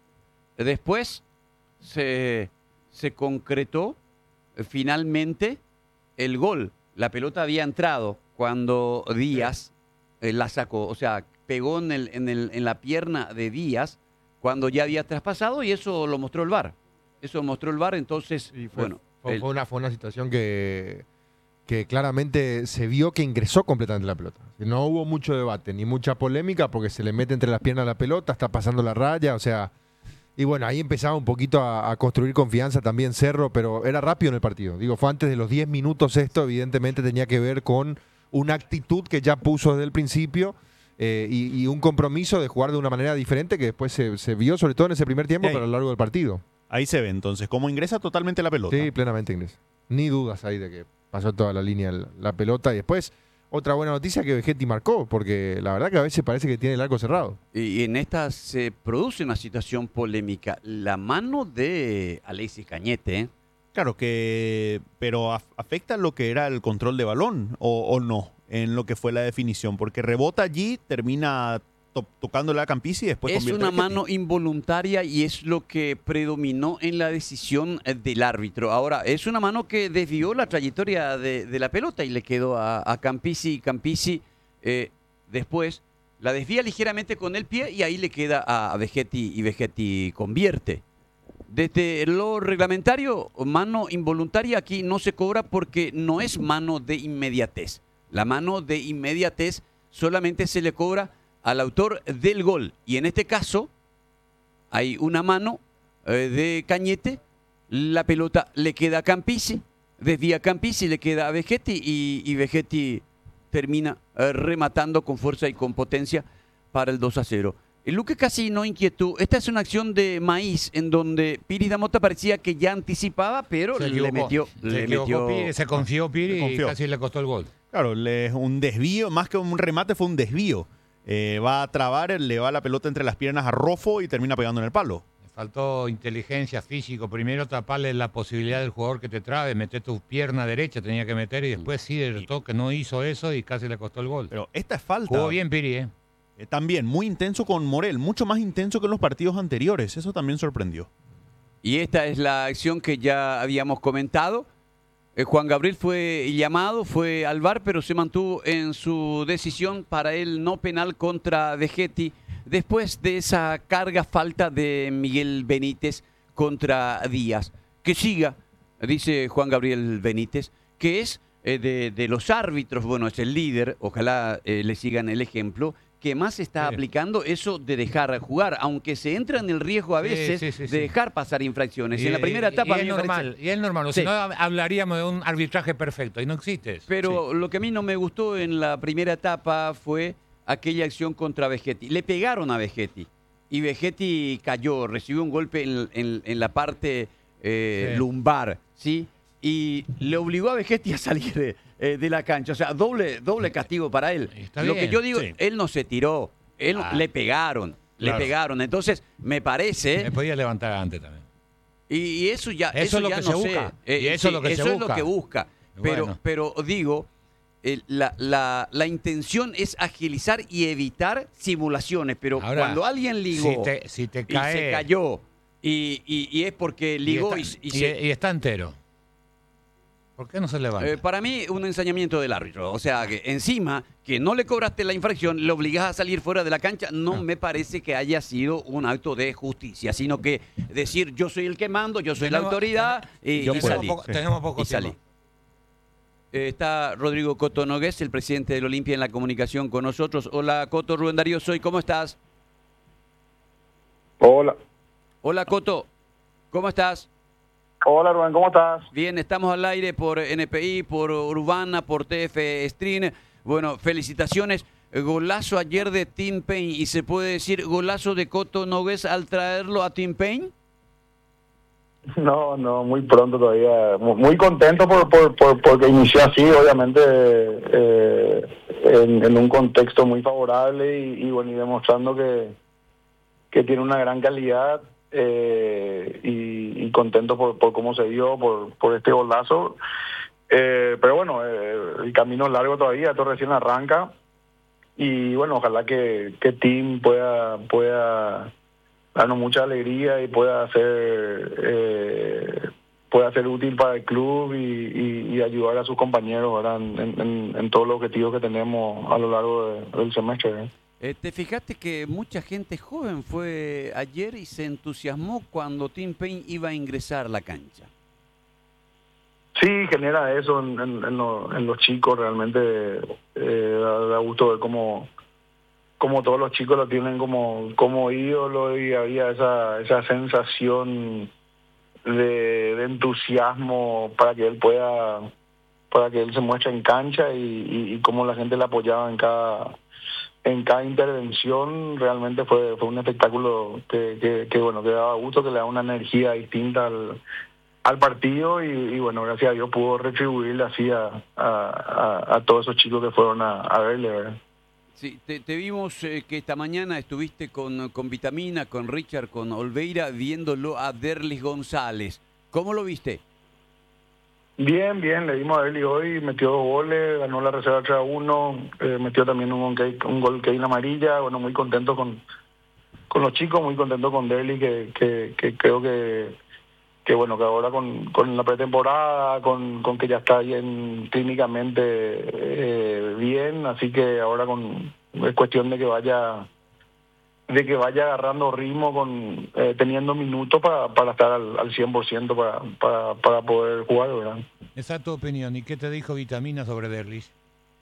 se concretó finalmente el gol. La pelota había entrado cuando Díaz la sacó, o sea, pegó en la pierna de Díaz cuando ya había traspasado y eso lo mostró el VAR. Eso mostró el VAR, entonces, bueno. Fue una situación que claramente se vio que ingresó completamente la pelota. No hubo mucho debate ni mucha polémica porque se le mete entre las piernas la pelota, está pasando la raya, o sea. Y bueno, ahí empezaba un poquito a construir confianza también Cerro, pero era rápido en el partido. Digo, fue antes de los 10 minutos esto, evidentemente tenía que ver con una actitud que ya puso desde el principio y un compromiso de jugar de una manera diferente que después se vio sobre todo en ese primer tiempo, Ey. pero a lo largo del partido. Ahí se ve entonces cómo ingresa totalmente la pelota. Sí, plenamente inglés. Ni dudas ahí de que pasó toda la línea la pelota. Y después, otra buena noticia que Vegetti marcó, porque la verdad que a veces parece que tiene el arco cerrado. Y en esta se produce una situación polémica. La mano de Alexis Cañete, Claro pero afecta lo que era el control de balón o no en lo que fue la definición, porque rebota allí, termina tocándole a Campisi y después es convierte una a Vegetti. mano involuntaria y es lo que predominó en la decisión del árbitro. Ahora, es una mano que desvió la trayectoria de la pelota y le quedó a Campisi. Y Campisi después la desvía ligeramente con el pie y ahí le queda a Vegetti y Vegetti convierte. Desde lo reglamentario, mano involuntaria aquí no se cobra porque no es mano de inmediatez. La mano de inmediatez solamente se le cobra al autor del gol. Y en este caso hay una mano de Cañete, la pelota le queda a Campisi, desvía Campisi, le queda a Vegetti y Vegetti termina rematando con fuerza y con potencia para el 2-0. Luque casi no inquietó. Esta es una acción de maíz en donde Piris Damota parecía que ya anticipaba, pero Se le equivocó. metió. Se equivocó Piri, se confió Piri Se confió. y casi le costó el gol. Claro, un desvío, más que un remate, fue un desvío. Va a trabar, le va la pelota entre las piernas a Rofo y termina pegando en el palo. Le faltó inteligencia físico. Primero taparle la posibilidad del jugador que te trabe, meter tu pierna derecha, tenía que meter, y después sí del toque no hizo eso y casi le costó el gol. Pero esta es falta. Jugó bien Piri, ¿eh? También muy intenso con Morel, mucho más intenso que en los partidos anteriores. Eso también sorprendió. Y esta es la acción que ya habíamos comentado. Juan Gabriel fue llamado, fue al VAR, pero se mantuvo en su decisión para el no penal contra Vegetti después de esa carga falta de Miguel Benítez contra Díaz. Que siga, dice Juan Gabriel Benítez, que es de los árbitros, bueno, es el líder, ojalá le sigan el ejemplo, que más está aplicando eso de dejar jugar, aunque se entra en el riesgo a veces de dejar pasar infracciones. En la primera etapa y es normal, y es normal, si no hablaríamos de un arbitraje perfecto y no existe. Pero lo que a mí no me gustó en la primera etapa fue aquella acción contra Vegetti. Le pegaron a Vegetti y Vegetti cayó, recibió un golpe en la parte lumbar, ¿sí? Y le obligó a Vegetti a salir de la cancha. O sea, doble castigo para él. Lo que yo digo, él no se tiró, le pegaron, le pegaron. Entonces, me parece... Me podía levantar antes también. Y eso ya, eso es lo ya que no se sé. busca. Y eso es lo que se busca. Es lo que busca. Pero digo, la intención es agilizar y evitar simulaciones. Pero ahora, cuando alguien ligó si te y cae, se cayó y es porque ligó y está entero, ¿por qué no se levanta? Para mí, un ensañamiento del árbitro. O sea, que encima que no le cobraste la infracción, le obligás a salir fuera de la cancha, no me parece que haya sido un acto de justicia, sino que decir yo soy el que mando, yo soy la autoridad y salí. Tenemos poco tiempo. Está Rodrigo Coto Nogués, el presidente del Olimpia, en la comunicación con nosotros. Hola, Coto. Rubén Darío soy. ¿Cómo estás? Hola. Hola, Coto. ¿Cómo estás? Hola, Rubén, ¿cómo estás? Bien, estamos al aire por NPI, por Urbana, por TF Stream. Bueno, felicitaciones. Golazo ayer de Tim Payne. ¿Y se puede decir golazo de Coto Nogués al traerlo a Tim Payne? No, muy pronto todavía. Muy contento porque inició así, obviamente, en un contexto muy favorable y bueno, y demostrando que tiene una gran calidad. Y contento por cómo se dio, por este golazo. Pero bueno, el camino es largo todavía, esto recién arranca. Y bueno, ojalá que Tim pueda darnos mucha alegría y pueda ser útil para el club y ayudar a sus compañeros, ¿verdad? En todos los objetivos que tenemos a lo largo del semestre. ¿Te fijaste que mucha gente joven fue ayer y se entusiasmó cuando Tim Payne iba a ingresar a la cancha? Sí, genera eso en los chicos, realmente da gusto ver cómo todos los chicos lo tienen como ídolo y había esa sensación de entusiasmo para que él se muestre en cancha y cómo la gente le apoyaba en cada intervención. Realmente fue un espectáculo que daba gusto, que le da una energía distinta al partido y bueno, gracias a Dios pudo retribuirle así a todos esos chicos que fueron a verle, ¿verdad? Sí, te vimos que esta mañana estuviste con Vitamina, con Richard, con Olveira, viéndolo a Derlis González. ¿Cómo lo viste? Bien, le dimos a Derlis hoy, metió 2 goles, ganó la reserva 3-1, metió también un gol que hay en amarilla. Bueno, muy contento con los chicos, muy contento con Derlis, que creo que ahora con la pretemporada, con que ya está bien clínicamente bien, así que ahora es cuestión de que vaya agarrando ritmo, teniendo minutos para estar al 100% para poder jugar, ¿verdad? Esa es tu opinión. ¿Y qué te dijo Vitamina sobre Derlis?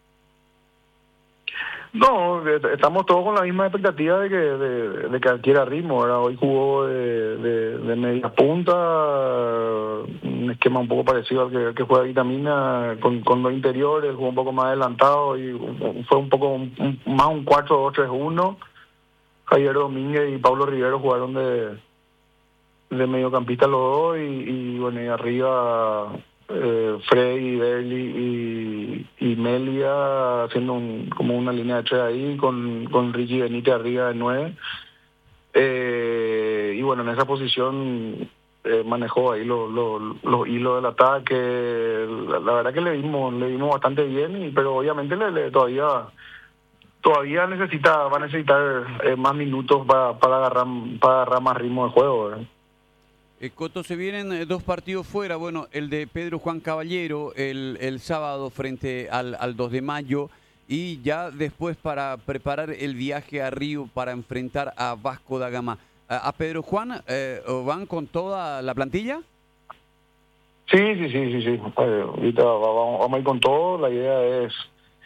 No, estamos todos con la misma expectativa de que adquiera ritmo, ¿verdad? Hoy jugó de media punta, un esquema un poco parecido al que juega Vitamina, con los interiores, jugó un poco más adelantado y fue un poco más un 4-2-3-1. Javier Domínguez y Pablo Rivero jugaron de mediocampista los dos y bueno, y arriba Freddy, Berli y Melia haciendo como una línea de tres ahí con Ricky Benítez arriba de 9. Y bueno, en esa posición manejó ahí los hilos del ataque. La verdad que le dimos bastante bien, pero obviamente todavía va a necesitar más minutos para agarrar más ritmo de juego, ¿verdad? Coto, se vienen 2 partidos fuera. Bueno, el de Pedro Juan Caballero el sábado frente al 2 de mayo. Y ya después para preparar el viaje a Río para enfrentar a Vasco da Gama. ¿A Pedro Juan van con toda la plantilla? Sí. Ahorita vamos a ir con todo. La idea es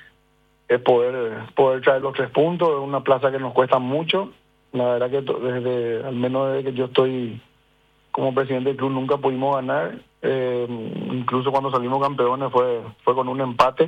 poder traer los 3 puntos. Es una plaza que nos cuesta mucho. La verdad que al menos desde que yo estoy como presidente del club nunca pudimos ganar. Incluso cuando salimos campeones fue con un empate.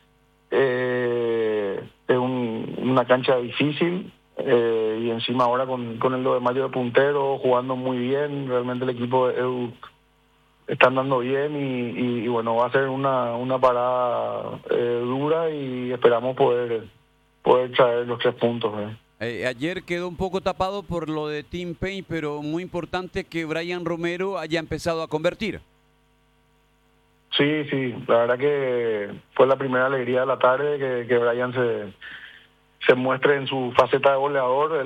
Es una cancha difícil y encima ahora con el 2 de mayo de puntero, jugando muy bien. Realmente el equipo de Edu está andando bien y bueno, va a ser una parada dura y esperamos poder traer los 3 puntos. Ayer quedó un poco tapado por lo de Tim Payne, pero muy importante que Brian Romero haya empezado a convertir. Sí, la verdad que fue la primera alegría de la tarde que Brian se muestre en su faceta de goleador,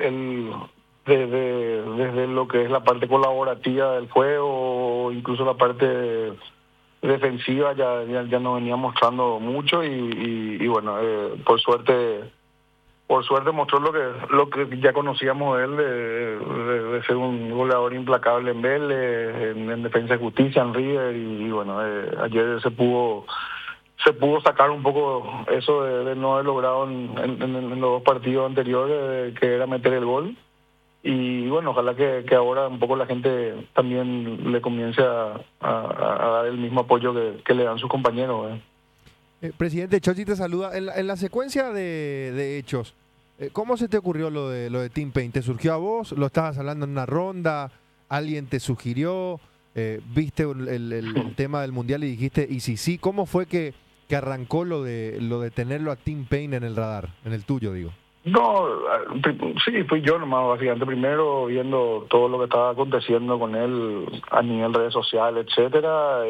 desde lo que es la parte colaborativa del juego, incluso la parte defensiva ya nos venía mostrando mucho y bueno, por suerte mostró lo que ya conocíamos de él, de ser un goleador implacable en Vélez, en Defensa y Justicia, en River, y bueno, ayer se pudo sacar un poco eso de no haber logrado en los 2 partidos anteriores, que era meter el gol. Y bueno, ojalá que ahora un poco la gente también le comience a dar el mismo apoyo que le dan sus compañeros. Presidente, Chochi te saluda. En la secuencia de hechos, ¿cómo se te ocurrió lo de Tim Payne? ¿Te surgió a vos? ¿Lo estabas hablando en una ronda? ¿Alguien te sugirió? ¿Viste el tema del Mundial y dijiste, y sí? ¿Cómo fue que arrancó lo de tenerlo a Tim Payne en el radar? En el tuyo, digo. No, sí, fui yo nomás, básicamente. Primero viendo todo lo que estaba aconteciendo con él a nivel redes sociales, etcétera.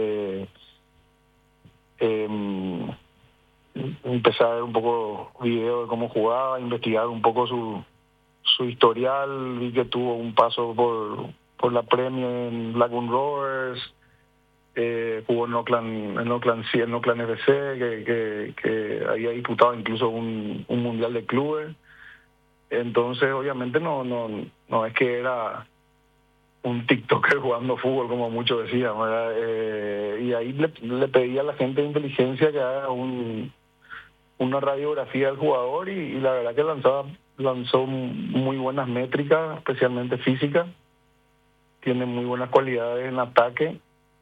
Empecé a ver un poco videos de cómo jugaba, investigar un poco su historial. Vi que tuvo un paso por la Premier en Blackburn Rovers, jugó en Oakland FC, que había disputado incluso un mundial de clubes. Entonces obviamente no es que era un TikToker jugando fútbol como muchos decían, ¿verdad? Y ahí le pedí a la gente de inteligencia que haga una radiografía del jugador y la verdad que lanzó muy buenas métricas, especialmente físicas. Tiene muy buenas cualidades en ataque.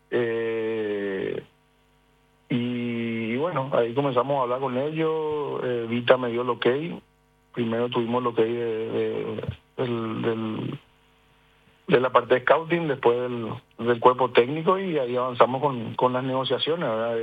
Y bueno, ahí comenzamos a hablar con ellos. Vita me dio el ok. Primero tuvimos el ok de la parte de scouting, después del cuerpo técnico, y ahí avanzamos con las negociaciones, ¿verdad?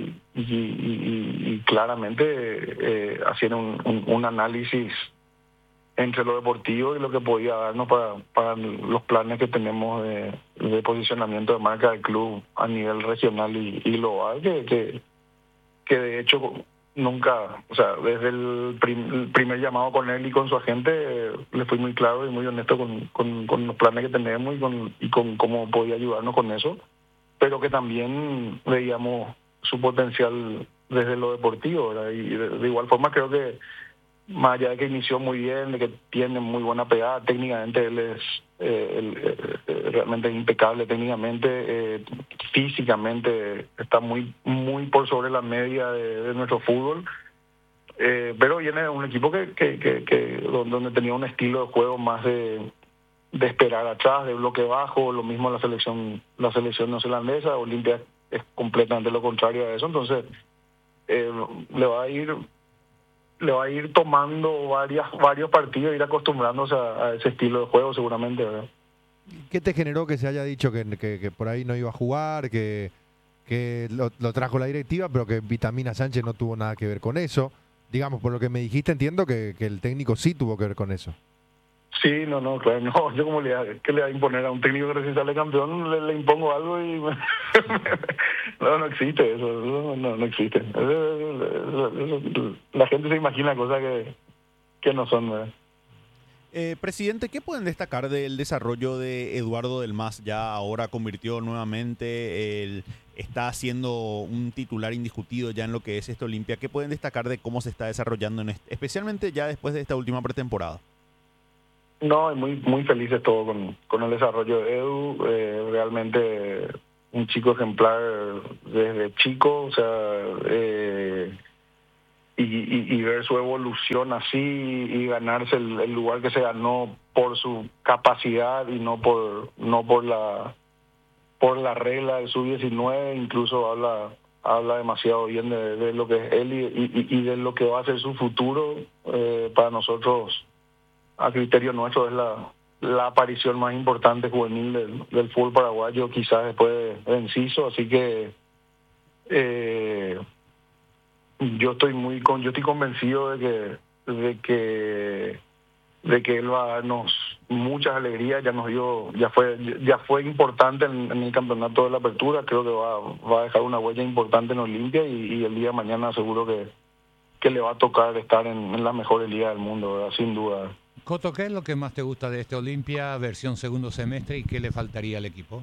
Y claramente haciendo un análisis entre lo deportivo y lo que podía darnos para los planes que tenemos de posicionamiento de marca del club a nivel regional y global, que de hecho nunca, o sea, desde el primer llamado con él y con su agente, le fui muy claro y muy honesto con los planes que tenemos y con cómo podía ayudarnos con eso, pero que también veíamos su potencial desde lo deportivo, ¿verdad? Y de igual forma creo que más allá de que inició muy bien, de que tiene muy buena pegada, técnicamente él es realmente impecable técnicamente, físicamente está muy por sobre la media de nuestro fútbol, pero viene de un equipo que donde tenía un estilo de juego más de esperar atrás, de bloque bajo, lo mismo la selección neozelandesa. Olimpia es completamente lo contrario a eso, entonces le va a ir le va a ir tomando varios partidos, ir acostumbrándose a ese estilo de juego seguramente, ¿verdad? ¿Qué te generó que se haya dicho que por ahí no iba a jugar, que lo trajo la directiva, pero que Vitamina Sánchez no tuvo nada que ver con eso? Digamos, por lo que me dijiste, entiendo que el técnico sí tuvo que ver con eso. Sí, no, claro, no, yo como ¿qué le va a imponer a un técnico que recién sale campeón? Le impongo algo y no existe eso, no existe. La gente se imagina cosas que no son, ¿verdad? Presidente, ¿qué pueden destacar del desarrollo de Eduardo Del Mas? Ya ahora convirtió nuevamente, está siendo un titular indiscutido ya en lo que es este Olimpia. ¿Qué pueden destacar de cómo se está desarrollando, especialmente ya después de esta última pretemporada? No, muy felices todo con el desarrollo de Edu. Realmente un chico ejemplar desde chico, o sea, y ver su evolución así y ganarse el lugar que se ganó por su capacidad y no por la regla del sub-19, incluso habla demasiado bien de lo que es él y de lo que va a ser su futuro. Para nosotros, a criterio nuestro, es la aparición más importante juvenil del fútbol paraguayo, quizás después de Enciso, así que yo estoy convencido de que él va a darnos muchas alegrías. Ya fue importante en el campeonato de la apertura. Creo que va a dejar una huella importante en Olimpia y el día de mañana seguro que le va a tocar estar en las mejores ligas del mundo, ¿verdad? Sin duda. Coto, ¿qué es lo que más te gusta de este Olimpia versión segundo semestre y qué le faltaría al equipo?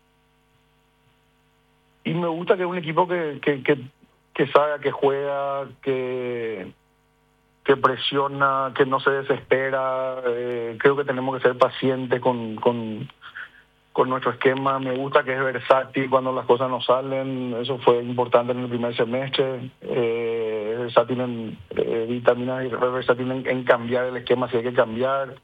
Y me gusta que es un equipo que sabe, que juega, que presiona, que no se desespera. Creo que tenemos que ser pacientes con nuestro esquema. Me gusta que es versátil cuando las cosas no salen. Eso fue importante en el primer semestre. Es versátil en vitaminas y versátil en cambiar el esquema si hay que cambiar.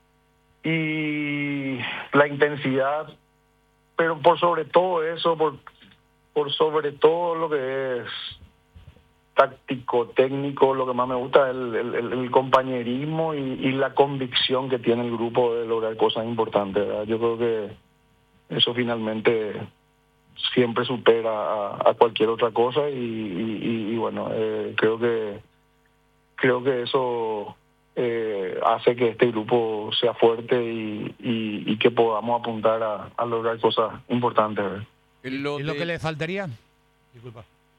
Y la intensidad. Pero por sobre todo eso, por sobre todo lo que es táctico, técnico, lo que más me gusta es el compañerismo y la convicción que tiene el grupo de lograr cosas importantes, ¿verdad? Yo creo que eso finalmente siempre supera a cualquier otra cosa y bueno, creo que eso hace que este grupo sea fuerte y que podamos apuntar a lograr cosas importantes, ¿verdad? ¿Y lo que le faltaría? Disculpa.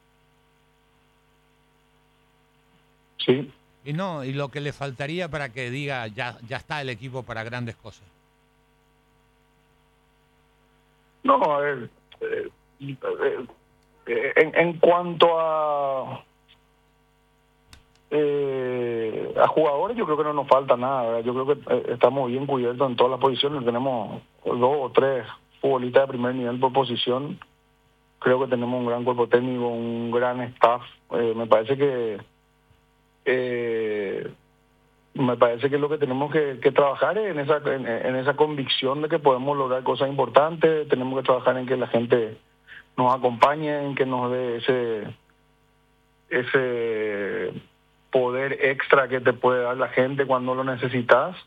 Sí. Y lo que le faltaría para que diga ya está el equipo para grandes cosas. No, a ver, en cuanto a jugadores, yo creo que no nos falta nada, ¿verdad? Yo creo que estamos bien cubiertos en todas las posiciones. Tenemos 2 o 3 futbolistas de primer nivel por posición. Creo que tenemos un gran cuerpo técnico, un gran staff. Me parece que lo que tenemos que trabajar es en esa convicción de que podemos lograr cosas importantes. Tenemos que trabajar en que la gente nos acompañe, en que nos dé ese poder extra que te puede dar la gente cuando lo necesitas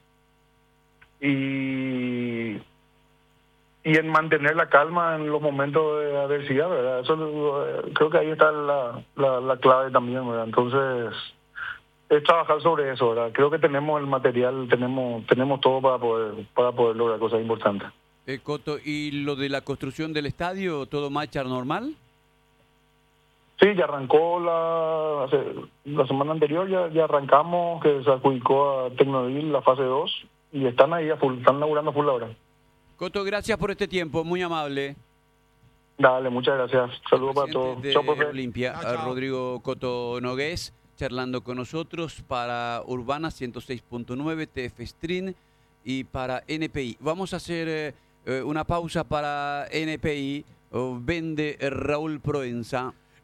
y en mantener la calma en los momentos de adversidad, ¿verdad? Eso creo que ahí está la clave también, ¿verdad? Entonces es trabajar sobre eso, ¿verdad? Creo que tenemos el material, tenemos todo para poder lograr cosas importantes. Coto, ¿y lo de la construcción del estadio, todo marcha normal? Sí, ya arrancó la semana anterior, ya arrancamos, que se adjudicó a Tecnovil la fase 2 y están ahí a full, están laburando full ahora. Coto, gracias por este tiempo, muy amable. Dale, muchas gracias. Saludos para todos. De Olimpia, Rodrigo Coto Nogués, charlando con nosotros para Urbana 106.9, TF Stream y para NPI. Vamos a hacer una pausa para NPI. Vende Raúl Proenza.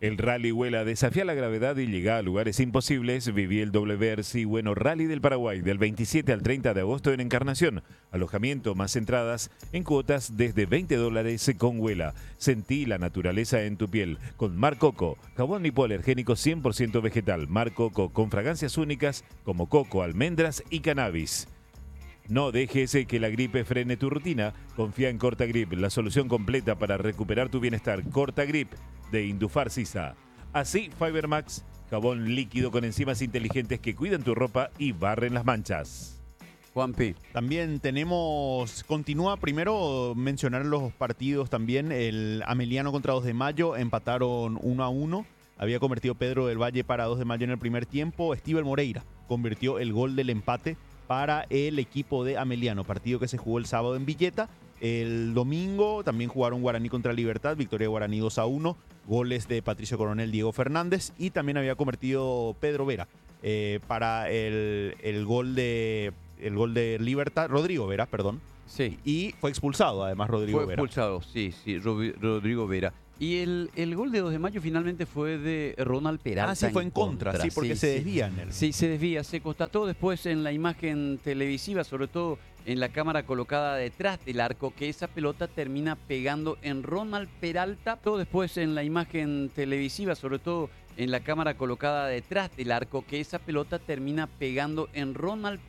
El Rally Huela desafía la gravedad y llega a lugares imposibles. Viví el WRC Bueno Rally del Paraguay del 27 al 30 de agosto en Encarnación. Alojamiento más entradas en cuotas desde $20 con Huela. Sentí la naturaleza en tu piel con Mar Coco, jabón hipoalergénico 100% vegetal. Mar Coco con fragancias únicas como coco, almendras y cannabis. No dejes que la gripe frene tu rutina. Confía en Cortagrip, la solución completa para recuperar tu bienestar. Cortagrip de Indufar Sisa. Así, Fibermax, jabón líquido con enzimas inteligentes que cuidan tu ropa y barren las manchas. Juanpi. También continúa primero mencionar los partidos también. El Ameliano contra 2 de Mayo empataron 1-1. Había convertido Pedro del Valle para 2 de Mayo en el primer tiempo. Steven Moreira convirtió el gol del empate para el equipo de Ameliano, partido que se jugó el sábado en Villeta. El domingo también jugaron Guaraní contra Libertad, victoria de Guaraní 2-1, goles de Patricio Coronel, Diego Fernández, y también había convertido Pedro Vera para el gol de Libertad, Rodrigo Vera, perdón. Sí. Y fue expulsado además Rodrigo Vera. Fue expulsado, sí, Rodrigo Vera. Y el gol de 2 de Mayo finalmente fue de Ronald Peralta. Ah, sí, fue en contra, sí, porque se desvían. Sí, se desvía. Se constató después en la imagen televisiva, sobre todo en la cámara colocada detrás del arco, que esa pelota termina pegando en Ronald Peralta. Todo después en la imagen televisiva, sobre todo en la cámara colocada detrás del arco, que esa pelota termina pegando en Ronald